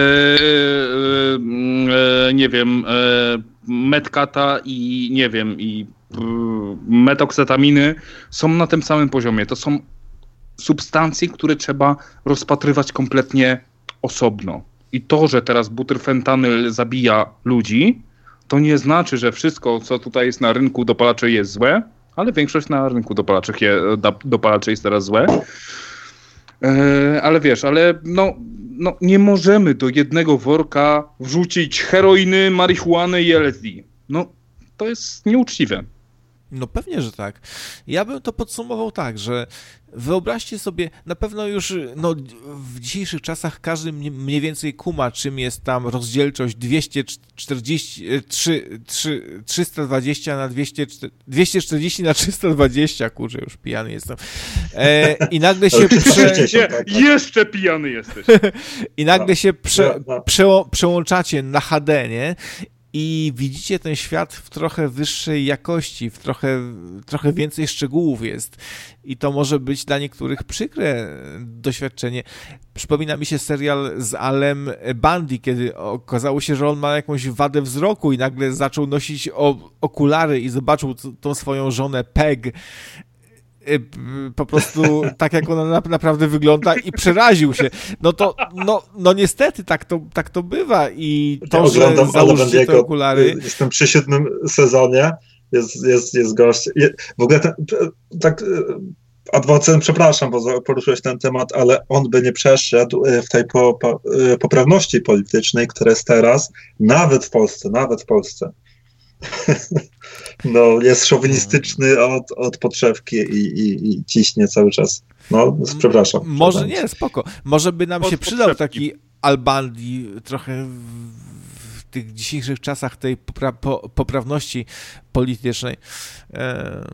e, nie wiem, e, Medcata i nie wiem, i e, metoksetaminy są na tym samym poziomie. To są substancje, które trzeba rozpatrywać kompletnie osobno. I to, że teraz butyrfentanyl zabija ludzi, to nie znaczy, że wszystko, co tutaj jest na rynku dopalaczy jest złe, ale większość na rynku dopalaczy, je, dopalaczy jest teraz złe. E, ale wiesz, ale no, no nie możemy do jednego worka wrzucić heroiny, marihuany i L S D. No to jest nieuczciwe. No pewnie, że tak. Ja bym to podsumował tak, że wyobraźcie sobie, na pewno już no, w dzisiejszych czasach każdy mniej więcej kuma, czym jest tam rozdzielczość dwieście czterdzieści, trzysta dwadzieścia na dwieście, dwieście czterdzieści na trzysta dwadzieścia, kurczę, już pijany jestem. E, I nagle się... Prze... Nie, jeszcze pijany jesteś. I nagle się prze, prze, przełączacie na H D, nie? I widzicie ten świat w trochę wyższej jakości, w trochę, trochę więcej szczegółów jest. I to może być dla niektórych przykre doświadczenie. Przypomina mi się serial z Alem Bundy, kiedy okazało się, że on ma jakąś wadę wzroku i nagle zaczął nosić o, okulary i zobaczył tą swoją żonę Peg po prostu tak, jak ona naprawdę wygląda i przeraził się. No to, no, no niestety tak to, tak to bywa i to, ja że założycie te okulary... Jestem przy siódmym sezonie, jest, jest, jest gość. W ogóle ten, tak ad vocem, przepraszam, bo poruszyłeś ten temat, ale on by nie przeszedł w tej po, po, poprawności politycznej, która jest teraz, nawet w Polsce, nawet w Polsce. No, jest szowinistyczny od, od podszewki i, i, i ciśnie cały czas. No, przepraszam. Może przepraszam. Nie, spoko. Może by nam od się przydał podszewki. Taki Al Bundy trochę w, w tych dzisiejszych czasach tej popra- po, poprawności politycznej. Ehm.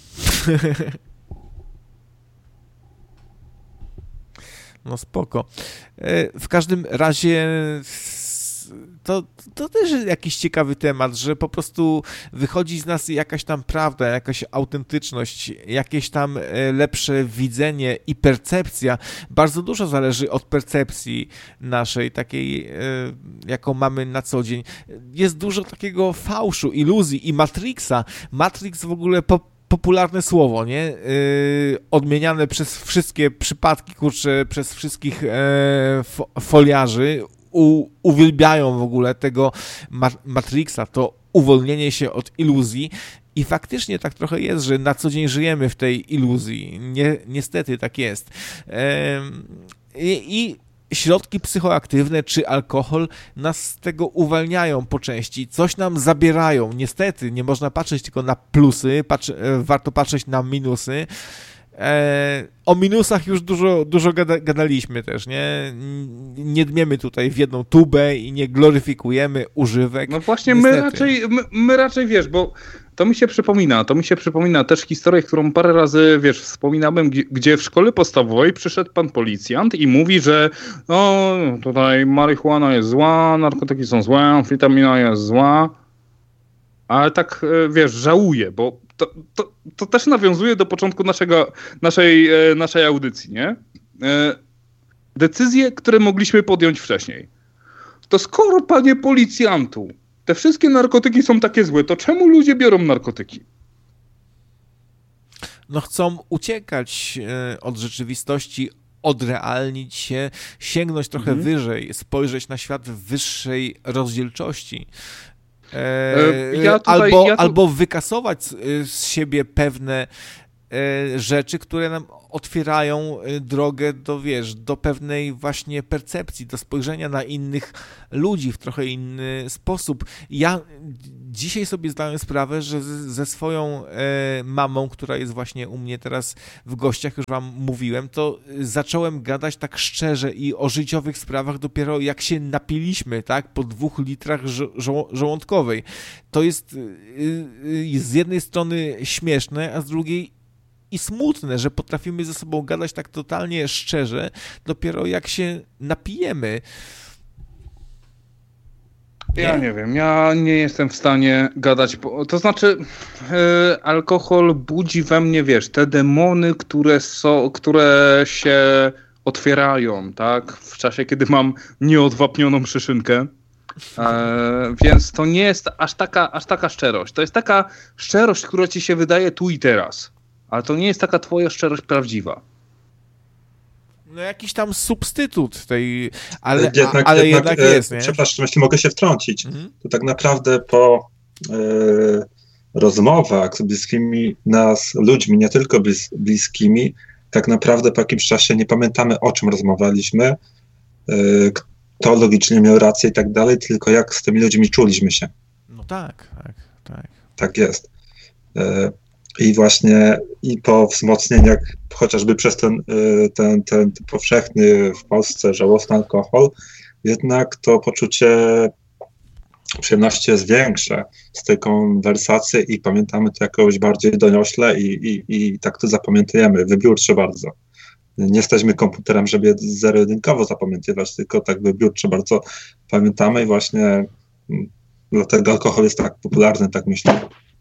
No spoko. W każdym razie To, to też jest jakiś ciekawy temat, że po prostu wychodzi z nas jakaś tam prawda, jakaś autentyczność, jakieś tam lepsze widzenie i percepcja. Bardzo dużo zależy od percepcji naszej, takiej, jaką mamy na co dzień. Jest dużo takiego fałszu, iluzji i Matrixa. Matrix w ogóle po popularne słowo, nie? Yy, odmieniane przez wszystkie przypadki, kurczę, przez wszystkich e, fo, foliarzy. U, uwielbiają w ogóle tego Matrixa, to uwolnienie się od iluzji i faktycznie tak trochę jest, że na co dzień żyjemy w tej iluzji. Nie, niestety tak jest. Ehm, i, i środki psychoaktywne czy alkohol nas z tego uwalniają po części, coś nam zabierają. Niestety, nie można patrzeć tylko na plusy, patrzy, warto patrzeć na minusy. E, o minusach już dużo, dużo gada, gadaliśmy też, nie? Nie dmiemy tutaj w jedną tubę i nie gloryfikujemy używek. No właśnie, my raczej, my, my raczej, wiesz, bo to mi się przypomina, to mi się przypomina też historię, którą parę razy, wiesz, wspominałem, gdzie, gdzie w szkole podstawowej przyszedł pan policjant i mówi, że no tutaj marihuana jest zła, narkotyki są złe, amfetamina jest zła, ale tak, wiesz, żałuję, bo To, to, to też nawiązuje do początku naszego, naszej, naszej audycji, nie? Decyzje, które mogliśmy podjąć wcześniej. To skoro, panie policjantu, te wszystkie narkotyki są takie złe, to czemu ludzie biorą narkotyki? No chcą uciekać od rzeczywistości, odrealnić się, sięgnąć trochę mhm. wyżej, spojrzeć na świat w wyższej rozdzielczości. E, ja tutaj, albo, ja tu... albo wykasować z, z siebie pewne e, rzeczy, które nam otwierają drogę do, wiesz, do pewnej właśnie percepcji, do spojrzenia na innych ludzi w trochę inny sposób. Ja dzisiaj sobie zdałem sprawę, że ze swoją e, mamą, która jest właśnie u mnie teraz w gościach, już wam mówiłem, to zacząłem gadać tak szczerze i o życiowych sprawach dopiero jak się napiliśmy, tak, po dwóch litrach żo- żołądkowej. To jest y, y, z jednej strony śmieszne, a z drugiej i smutne, że potrafimy ze sobą gadać tak totalnie szczerze, dopiero jak się napijemy. Nie? Ja nie wiem, ja nie jestem w stanie gadać, po... to znaczy yy, alkohol budzi we mnie, wiesz, te demony, które są, które się otwierają, tak, w czasie, kiedy mam nieodwapnioną szyszynkę. E, więc to nie jest aż taka, aż taka szczerość. To jest taka szczerość, która ci się wydaje tu i teraz. Ale to nie jest taka twoja szczerość prawdziwa. No jakiś tam substytut tej, ale jednak, a, ale jednak, jednak jest, nie? Przepraszam, jeśli mogę się wtrącić. Mhm. To tak naprawdę po e, rozmowach z bliskimi nas ludźmi, nie tylko blis, bliskimi, tak naprawdę po jakimś czasie nie pamiętamy, o czym rozmawialiśmy, e, kto logicznie miał rację i tak dalej, tylko jak z tymi ludźmi czuliśmy się. No tak, tak, tak. Tak jest. E, I właśnie i po wzmocnieniach, chociażby przez ten, ten, ten powszechny w Polsce żałosny alkohol, jednak to poczucie przyjemności jest większe z tej konwersacji i pamiętamy to jakoś bardziej doniośle i, i, i tak to zapamiętujemy, wybiórczo bardzo. Nie jesteśmy komputerem, żeby zero-jedynkowo zapamiętywać, tylko tak wybiórczo bardzo pamiętamy i właśnie dlatego alkohol jest tak popularny, tak myślę.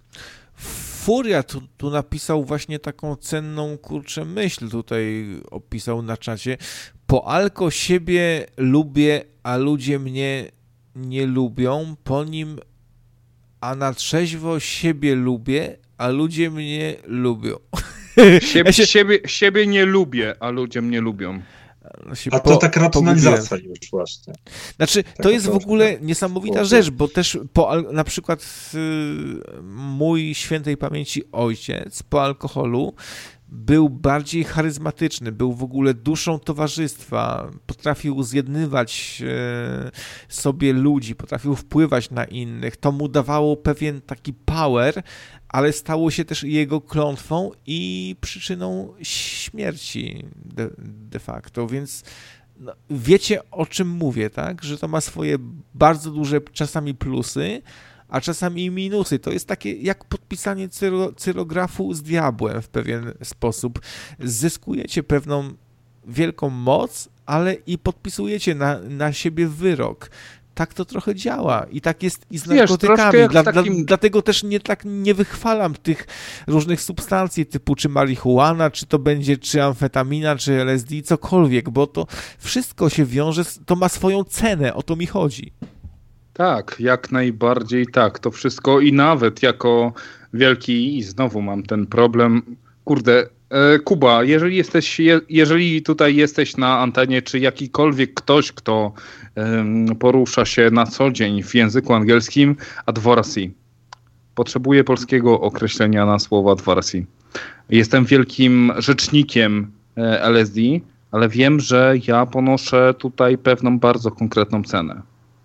Furia tu, tu napisał właśnie taką cenną, kurczę, myśl, tutaj opisał na czacie. Po alko siebie lubię, a ludzie mnie nie lubią, po nim, a na trzeźwo siebie lubię, a ludzie mnie lubią. Siebie, ja się... siebie, siebie nie lubię, a ludzie mnie lubią. A to po, taka racjonalizacja już właśnie. Znaczy, to jest w ogóle niesamowita rzecz, bo też po, na przykład y, mój świętej pamięci ojciec po alkoholu był bardziej charyzmatyczny, był w ogóle duszą towarzystwa, potrafił zjednywać e, sobie ludzi, potrafił wpływać na innych, to mu dawało pewien taki power, ale stało się też jego klątwą i przyczyną śmierci de, de facto, więc no, wiecie, o czym mówię, tak? Że to ma swoje bardzo duże czasami plusy, a czasami minusy. To jest takie jak podpisanie cyro, cyrografu z diabłem w pewien sposób. Zyskujecie pewną wielką moc, ale i podpisujecie na, na siebie wyrok. Tak to trochę działa i tak jest i z narkotykami. Dla, takim... dla, dlatego też nie tak nie wychwalam tych różnych substancji typu czy marihuana, czy to będzie czy amfetamina, czy L S D, cokolwiek, bo to wszystko się wiąże, to ma swoją cenę, o to mi chodzi. Tak, jak najbardziej tak. To wszystko i nawet jako wielki, i znowu mam ten problem, kurde, e, Kuba, jeżeli jesteś, je, jeżeli tutaj jesteś na antenie, czy jakikolwiek ktoś, kto e, porusza się na co dzień w języku angielskim, advocacy. Potrzebuję polskiego określenia na słowo advocacy. Jestem wielkim rzecznikiem e, L S D, ale wiem, że ja ponoszę tutaj pewną bardzo konkretną cenę.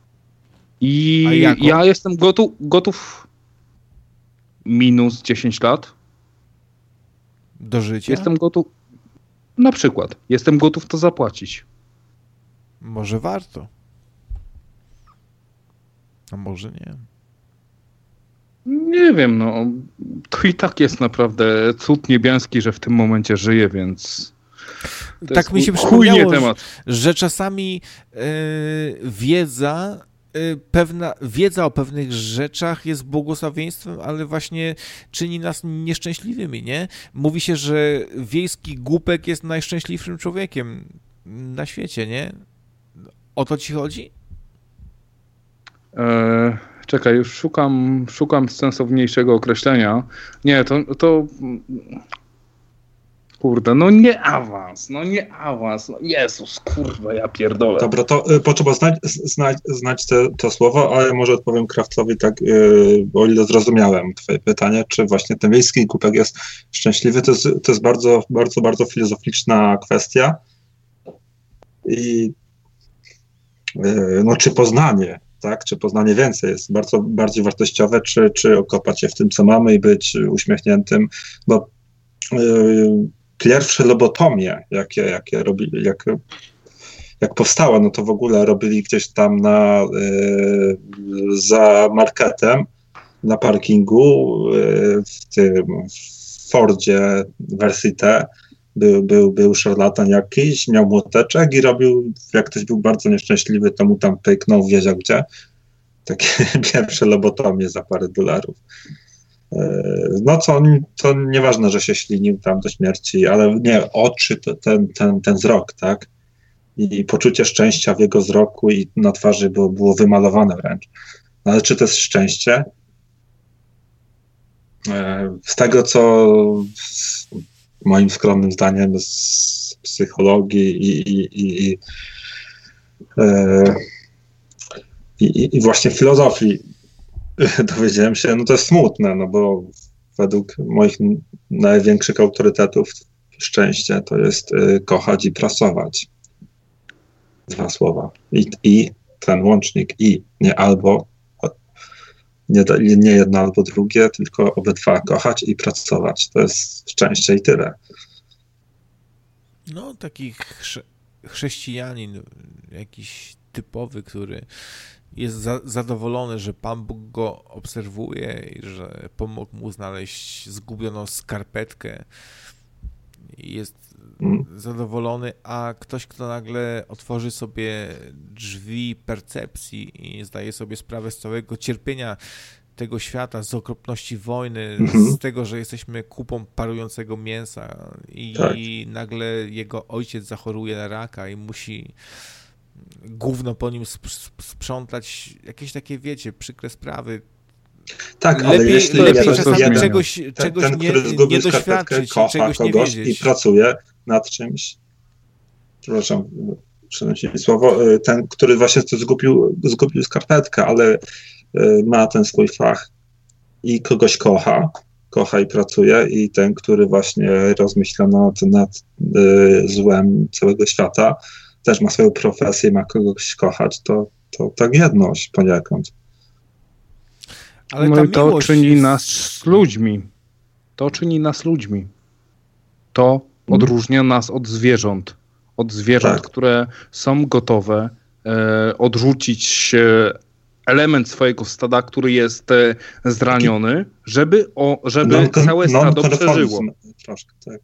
I ja jestem gotów, gotów minus dziesięć lat. Do życia? Jestem gotów, na przykład, jestem gotów to zapłacić. Może warto. A może nie. Nie wiem, no. To i tak jest naprawdę cud niebiański, że w tym momencie żyję, więc... To tak mi się przypomniało, temat. że czasami yy, wiedza pewna wiedza o pewnych rzeczach jest błogosławieństwem, ale właśnie czyni nas nieszczęśliwymi, nie? Mówi się, że wiejski głupek jest najszczęśliwszym człowiekiem na świecie, nie? O to ci chodzi? Eee, czekaj, już szukam, szukam sensowniejszego określenia. Nie, to, to Kurde, no nie awans, no nie awans, no Jezus, kurwa, ja pierdolę. Dobra, to y, potrzeba znać, znać, znać te, to słowo, ale może odpowiem Krawcowi tak, y, o ile zrozumiałem twoje pytanie, czy właśnie ten wiejski głupek jest szczęśliwy, to jest, to jest bardzo, bardzo, bardzo filozoficzna kwestia i y, no czy poznanie, tak, czy poznanie więcej jest bardzo bardziej wartościowe, czy, czy okopać się w tym, co mamy i być uśmiechniętym, bo y, pierwsze lobotomie, jakie, jakie robi, jak, jak powstała, no to w ogóle robili gdzieś tam na, y, za marketem, na parkingu, y, w tym w Fordzie wersji T, był, był, był szarlatan jakiś, miał młoteczek i robił, jak ktoś był bardzo nieszczęśliwy, to mu tam pyknął, wiedział gdzie. Takie pierwsze lobotomie za parę dolarów. No co, to nieważne, że się ślinił tam do śmierci, ale nie, oczy, to, ten, ten, ten wzrok, tak? I poczucie szczęścia w jego wzroku i na twarzy było, było wymalowane wręcz. No, ale czy to jest szczęście? Z tego, co moim skromnym zdaniem z psychologii i, i, i, i, i, i właśnie filozofii dowiedziałem się, no to jest smutne, no bo według moich największych autorytetów szczęście to jest y, kochać i pracować. Dwa słowa. I, i ten łącznik i, nie albo, nie, nie jedno albo drugie, tylko obydwa, kochać i pracować. To jest szczęście i tyle. No, taki chrze- chrześcijanin, jakiś typowy, który jest za, zadowolony, że Pan Bóg go obserwuje i że pomógł mu znaleźć zgubioną skarpetkę. Jest mm. zadowolony, a ktoś, kto nagle otworzy sobie drzwi percepcji i zdaje sobie sprawę z całego cierpienia tego świata, z okropności wojny, mm-hmm. z tego, że jesteśmy kupą parującego mięsa i tak. nagle jego ojciec zachoruje na raka i musi gówno po nim sprzątać, jakieś takie, wiecie, przykre sprawy. Tak, lepiej, ale jeśli lepiej jeden, czasami jeden, czegoś, ten, czegoś ten, nie, który zgubił nie doświadczyć, kocha czegoś kogoś nie i wiedzieć. pracuje nad czymś, przepraszam, przenieśli słowo, ten, który właśnie zgubił, zgubił skarpetkę, ale ma ten swój fach i kogoś kocha, kocha i pracuje, i ten, który właśnie rozmyśla nad, nad y, złem całego świata, też ma swoją profesję, ma kogoś kochać, to, to tak jedność poniekąd. Ale no i to czyni jest... nas ludźmi. To czyni nas ludźmi. To odróżnia nas od zwierząt. Od zwierząt, tak. które są gotowe e, odrzucić e, element swojego stada, który jest e, zraniony, żeby, o, żeby non, całe stado przeżyło. Troszkę, tak.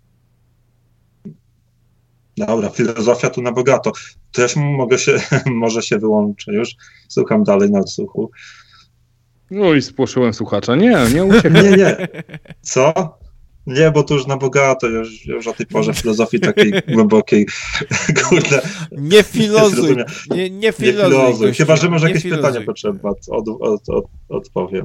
Dobra, filozofia tu na bogato. To ja się mogę się, może się wyłączę już. Słucham dalej na odsłuchu. No i spłoszyłem słuchacza. Nie, nie uciekam. Nie, nie. Co? Nie, bo to już na bogato, już, już o tej porze filozofii takiej głębokiej, kurde. Nie filozuj, nie, nie filozuj. Nie filozuj. Chyba, że może jakieś filozuj. Pytanie potrzeba, od, od, od, odpowiem.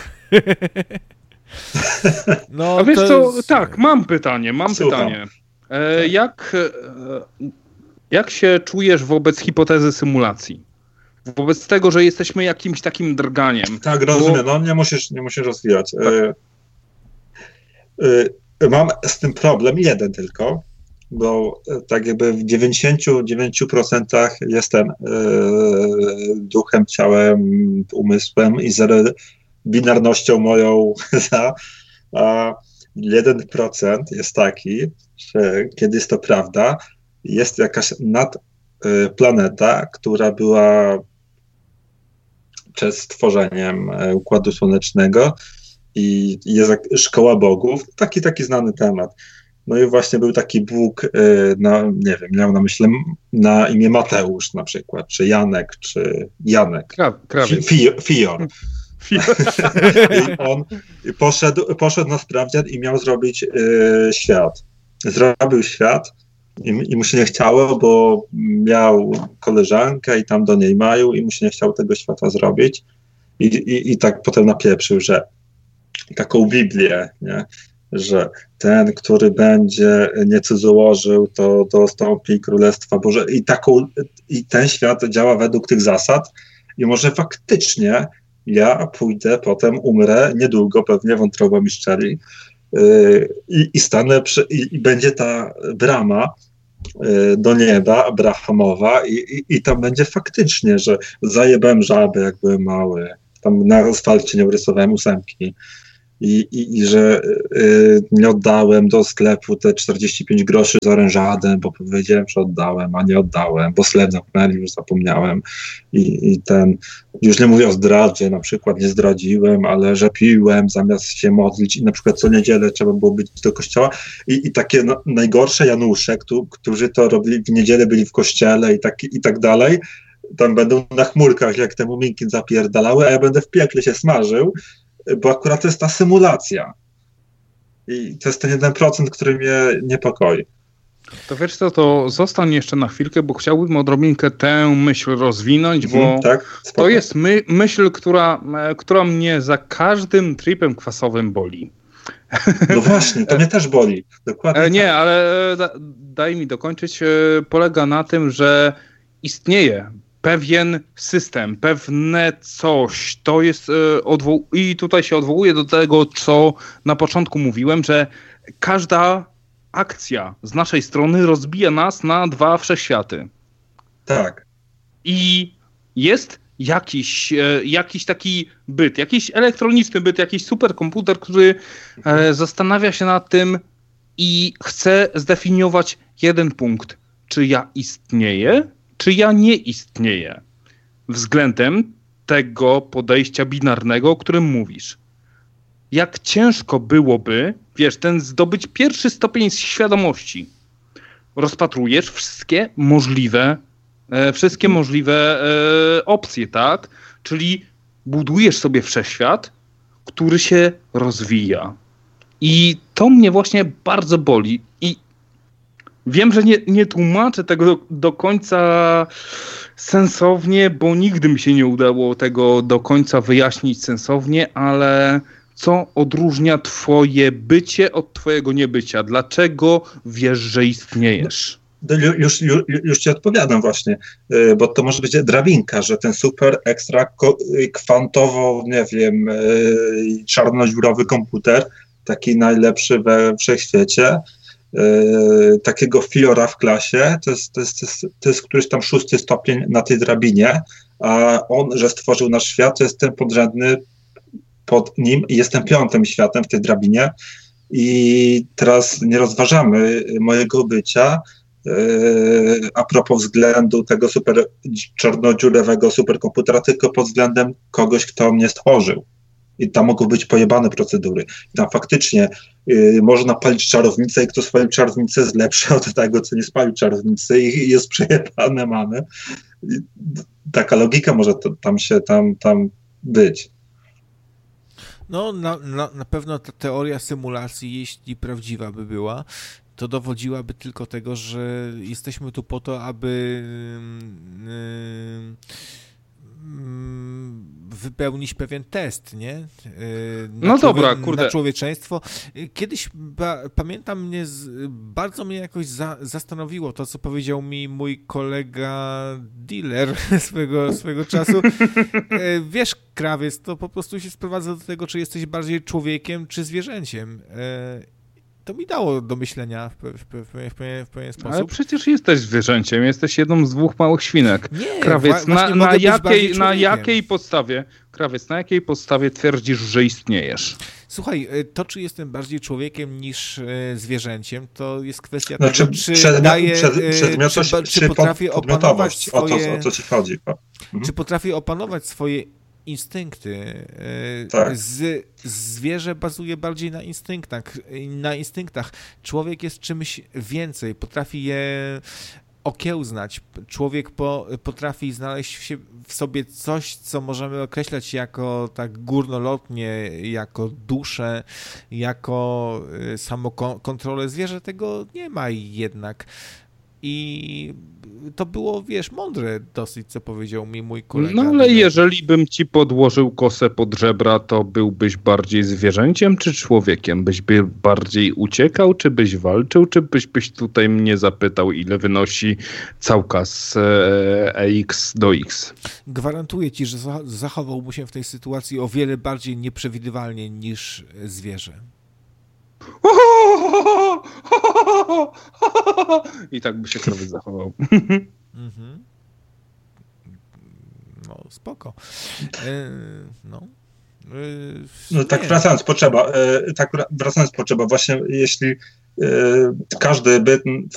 No, a wiesz co, jest... tak, mam pytanie, mam Słucham. pytanie. E, jak, e, jak się czujesz wobec hipotezy symulacji? Wobec tego, że jesteśmy jakimś takim drganiem. Tak, rozumiem, bo... no nie musisz, nie musisz rozwijać. Tak. E, e, mam z tym problem jeden tylko, bo e, tak jakby w dziewięćdziesięciu dziewięciu procentach jestem e, duchem, ciałem, umysłem i zero binarnością moją za, a jeden procent jest taki, że kiedy jest to prawda, jest jakaś nadplaneta, która była przed stworzeniem Układu Słonecznego i jest szkoła bogów, taki taki znany temat. No i właśnie był taki Bóg, na, nie wiem, miał na myśli na imię Mateusz na przykład, czy Janek, czy Janek. Krawiec. Fi- Fior. I on poszedł, poszedł na sprawdzian i miał zrobić y, świat. Zrobił świat i, i mu się nie chciało, bo miał koleżankę i tam do niej mają i mu się nie chciało tego świata zrobić. I, i, i tak potem napieprzył, że taką Biblię, nie? że ten, który będzie nie cudzołożył, to dostąpi Królestwa Boże i, taką, i ten świat działa według tych zasad i może faktycznie ja pójdę, potem umrę, niedługo pewnie wątroba mi szczeli yy, i, i stanę przy, i, i będzie ta brama yy, do nieba, Abrahamowa i, i, i tam będzie faktycznie, że zajebałem żabę, jak byłem mały, tam na asfalcie nie urysowałem ósemki i, i, i że yy, nie oddałem do sklepu te czterdzieści pięć groszy z orężadem, bo powiedziałem, że oddałem, a nie oddałem, bo sklep zamknęli, już zapomniałem i, i ten, już nie mówię o zdradzie, na przykład nie zdradziłem, ale że piłem zamiast się modlić i na przykład co niedzielę trzeba było być do kościoła i, i takie no, najgorsze Janusze, którzy, którzy to robili w niedzielę, byli w kościele i tak, i tak dalej, tam będą na chmurkach, jak te muminki zapierdalały, a ja będę w piekle się smażył, bo akurat to jest ta symulacja. I to jest ten jeden procent, który mnie niepokoi. To wiesz co, to zostań jeszcze na chwilkę, bo chciałbym odrobinkę tę myśl rozwinąć, bo mhm, tak, to jest my, myśl, która, która mnie za każdym tripem kwasowym boli. No właśnie, to mnie też boli. Dokładnie Nie, tak. ale da, daj mi dokończyć. Polega na tym, że istnieje pewien system, pewne coś, to jest odwoł- i tutaj się odwołuję do tego, co na początku mówiłem, że każda akcja z naszej strony rozbija nas na dwa wszechświaty. Tak. I jest jakiś, jakiś taki byt, jakiś elektroniczny byt, jakiś superkomputer, który mhm. zastanawia się nad tym i chce zdefiniować jeden punkt. Czy ja istnieję, czy ja nie istnieję? Względem tego podejścia binarnego, o którym mówisz. Jak ciężko byłoby, wiesz, ten zdobyć pierwszy stopień świadomości. Rozpatrujesz wszystkie możliwe, e, wszystkie możliwe e, opcje, tak? Czyli budujesz sobie wszechświat, który się rozwija. I to mnie właśnie bardzo boli. I wiem, że nie, nie tłumaczę tego do, do końca sensownie, bo nigdy mi się nie udało tego do końca wyjaśnić sensownie, ale co odróżnia twoje bycie od twojego niebycia? Dlaczego wiesz, że istniejesz? No, już, już, już ci odpowiadam właśnie, bo to może być drabinka, że ten super ekstra kwantowo, nie wiem, czarnodziurowy komputer, taki najlepszy we wszechświecie, takiego fiora w klasie, to jest, to, jest, to, jest, to jest któryś tam szósty stopień na tej drabinie, a on, że stworzył nasz świat, to jest ten podrzędny pod nim i jestem piątym światem w tej drabinie i teraz nie rozważamy mojego bycia yy, a propos względu tego super czarnodziurowego superkomputera, tylko pod względem kogoś, kto mnie stworzył. I tam mogą być pojebane procedury. I tam faktycznie yy, można palić czarownicę i kto spalił czarownicę jest lepszy od tego, co nie spalił czarownicy i jest przejebane mamy. I taka logika może to, tam się tam, tam być. No, na, na, na pewno ta teoria symulacji, jeśli prawdziwa by była, to dowodziłaby tylko tego, że jesteśmy tu po to, aby yy, yy, wypełnić pewien test, nie? Yy, no człowie- dobra, kurde. Na człowieczeństwo. Kiedyś ba, pamiętam, mnie z, bardzo mnie jakoś za, zastanowiło to, co powiedział mi mój kolega dealer swego, swego czasu. Yy, wiesz, krawiec, to po prostu się sprowadza do tego, czy jesteś bardziej człowiekiem, czy zwierzęciem. Yy, To mi dało do myślenia w, w, w, w, pewien, w pewien sposób. Ale przecież jesteś zwierzęciem, jesteś jedną z dwóch małych świnek. Nie, Krawiec, wa- na, na, jakiej, na jakiej podstawie, krawiec, na jakiej podstawie twierdzisz, że istniejesz? Słuchaj, to czy jestem bardziej człowiekiem niż e, zwierzęciem, to jest kwestia znaczy, tego, czy przedmiot, daję, przed, e, czy, czy, czy potrafię opanować swoje... O to, o co ci chodzi. Mhm. Czy potrafię opanować swoje instynkty. Tak. Z, zwierzę bazuje bardziej na instynktach, na instynktach. Człowiek jest czymś więcej, potrafi je okiełznać. Człowiek po, potrafi znaleźć w, się, w sobie coś, co możemy określać jako tak górnolotnie, jako duszę, jako samokontrolę. Zwierzę tego nie ma jednak. i to było, wiesz, mądre dosyć, co powiedział mi mój kolega. No ale jeżeli bym ci podłożył kosę pod żebra, to byłbyś bardziej zwierzęciem czy człowiekiem? Byś by bardziej uciekał, czy byś walczył, czy byś, byś tutaj mnie zapytał, ile wynosi całka z E X do X? Gwarantuję ci, że zachowałbym się w tej sytuacji o wiele bardziej nieprzewidywalnie niż zwierzę. I tak by się krowy zachował. Mhm. No, spoko. No. No tak wracając potrzeba, tak wracając potrzeba, właśnie jeśli każdy by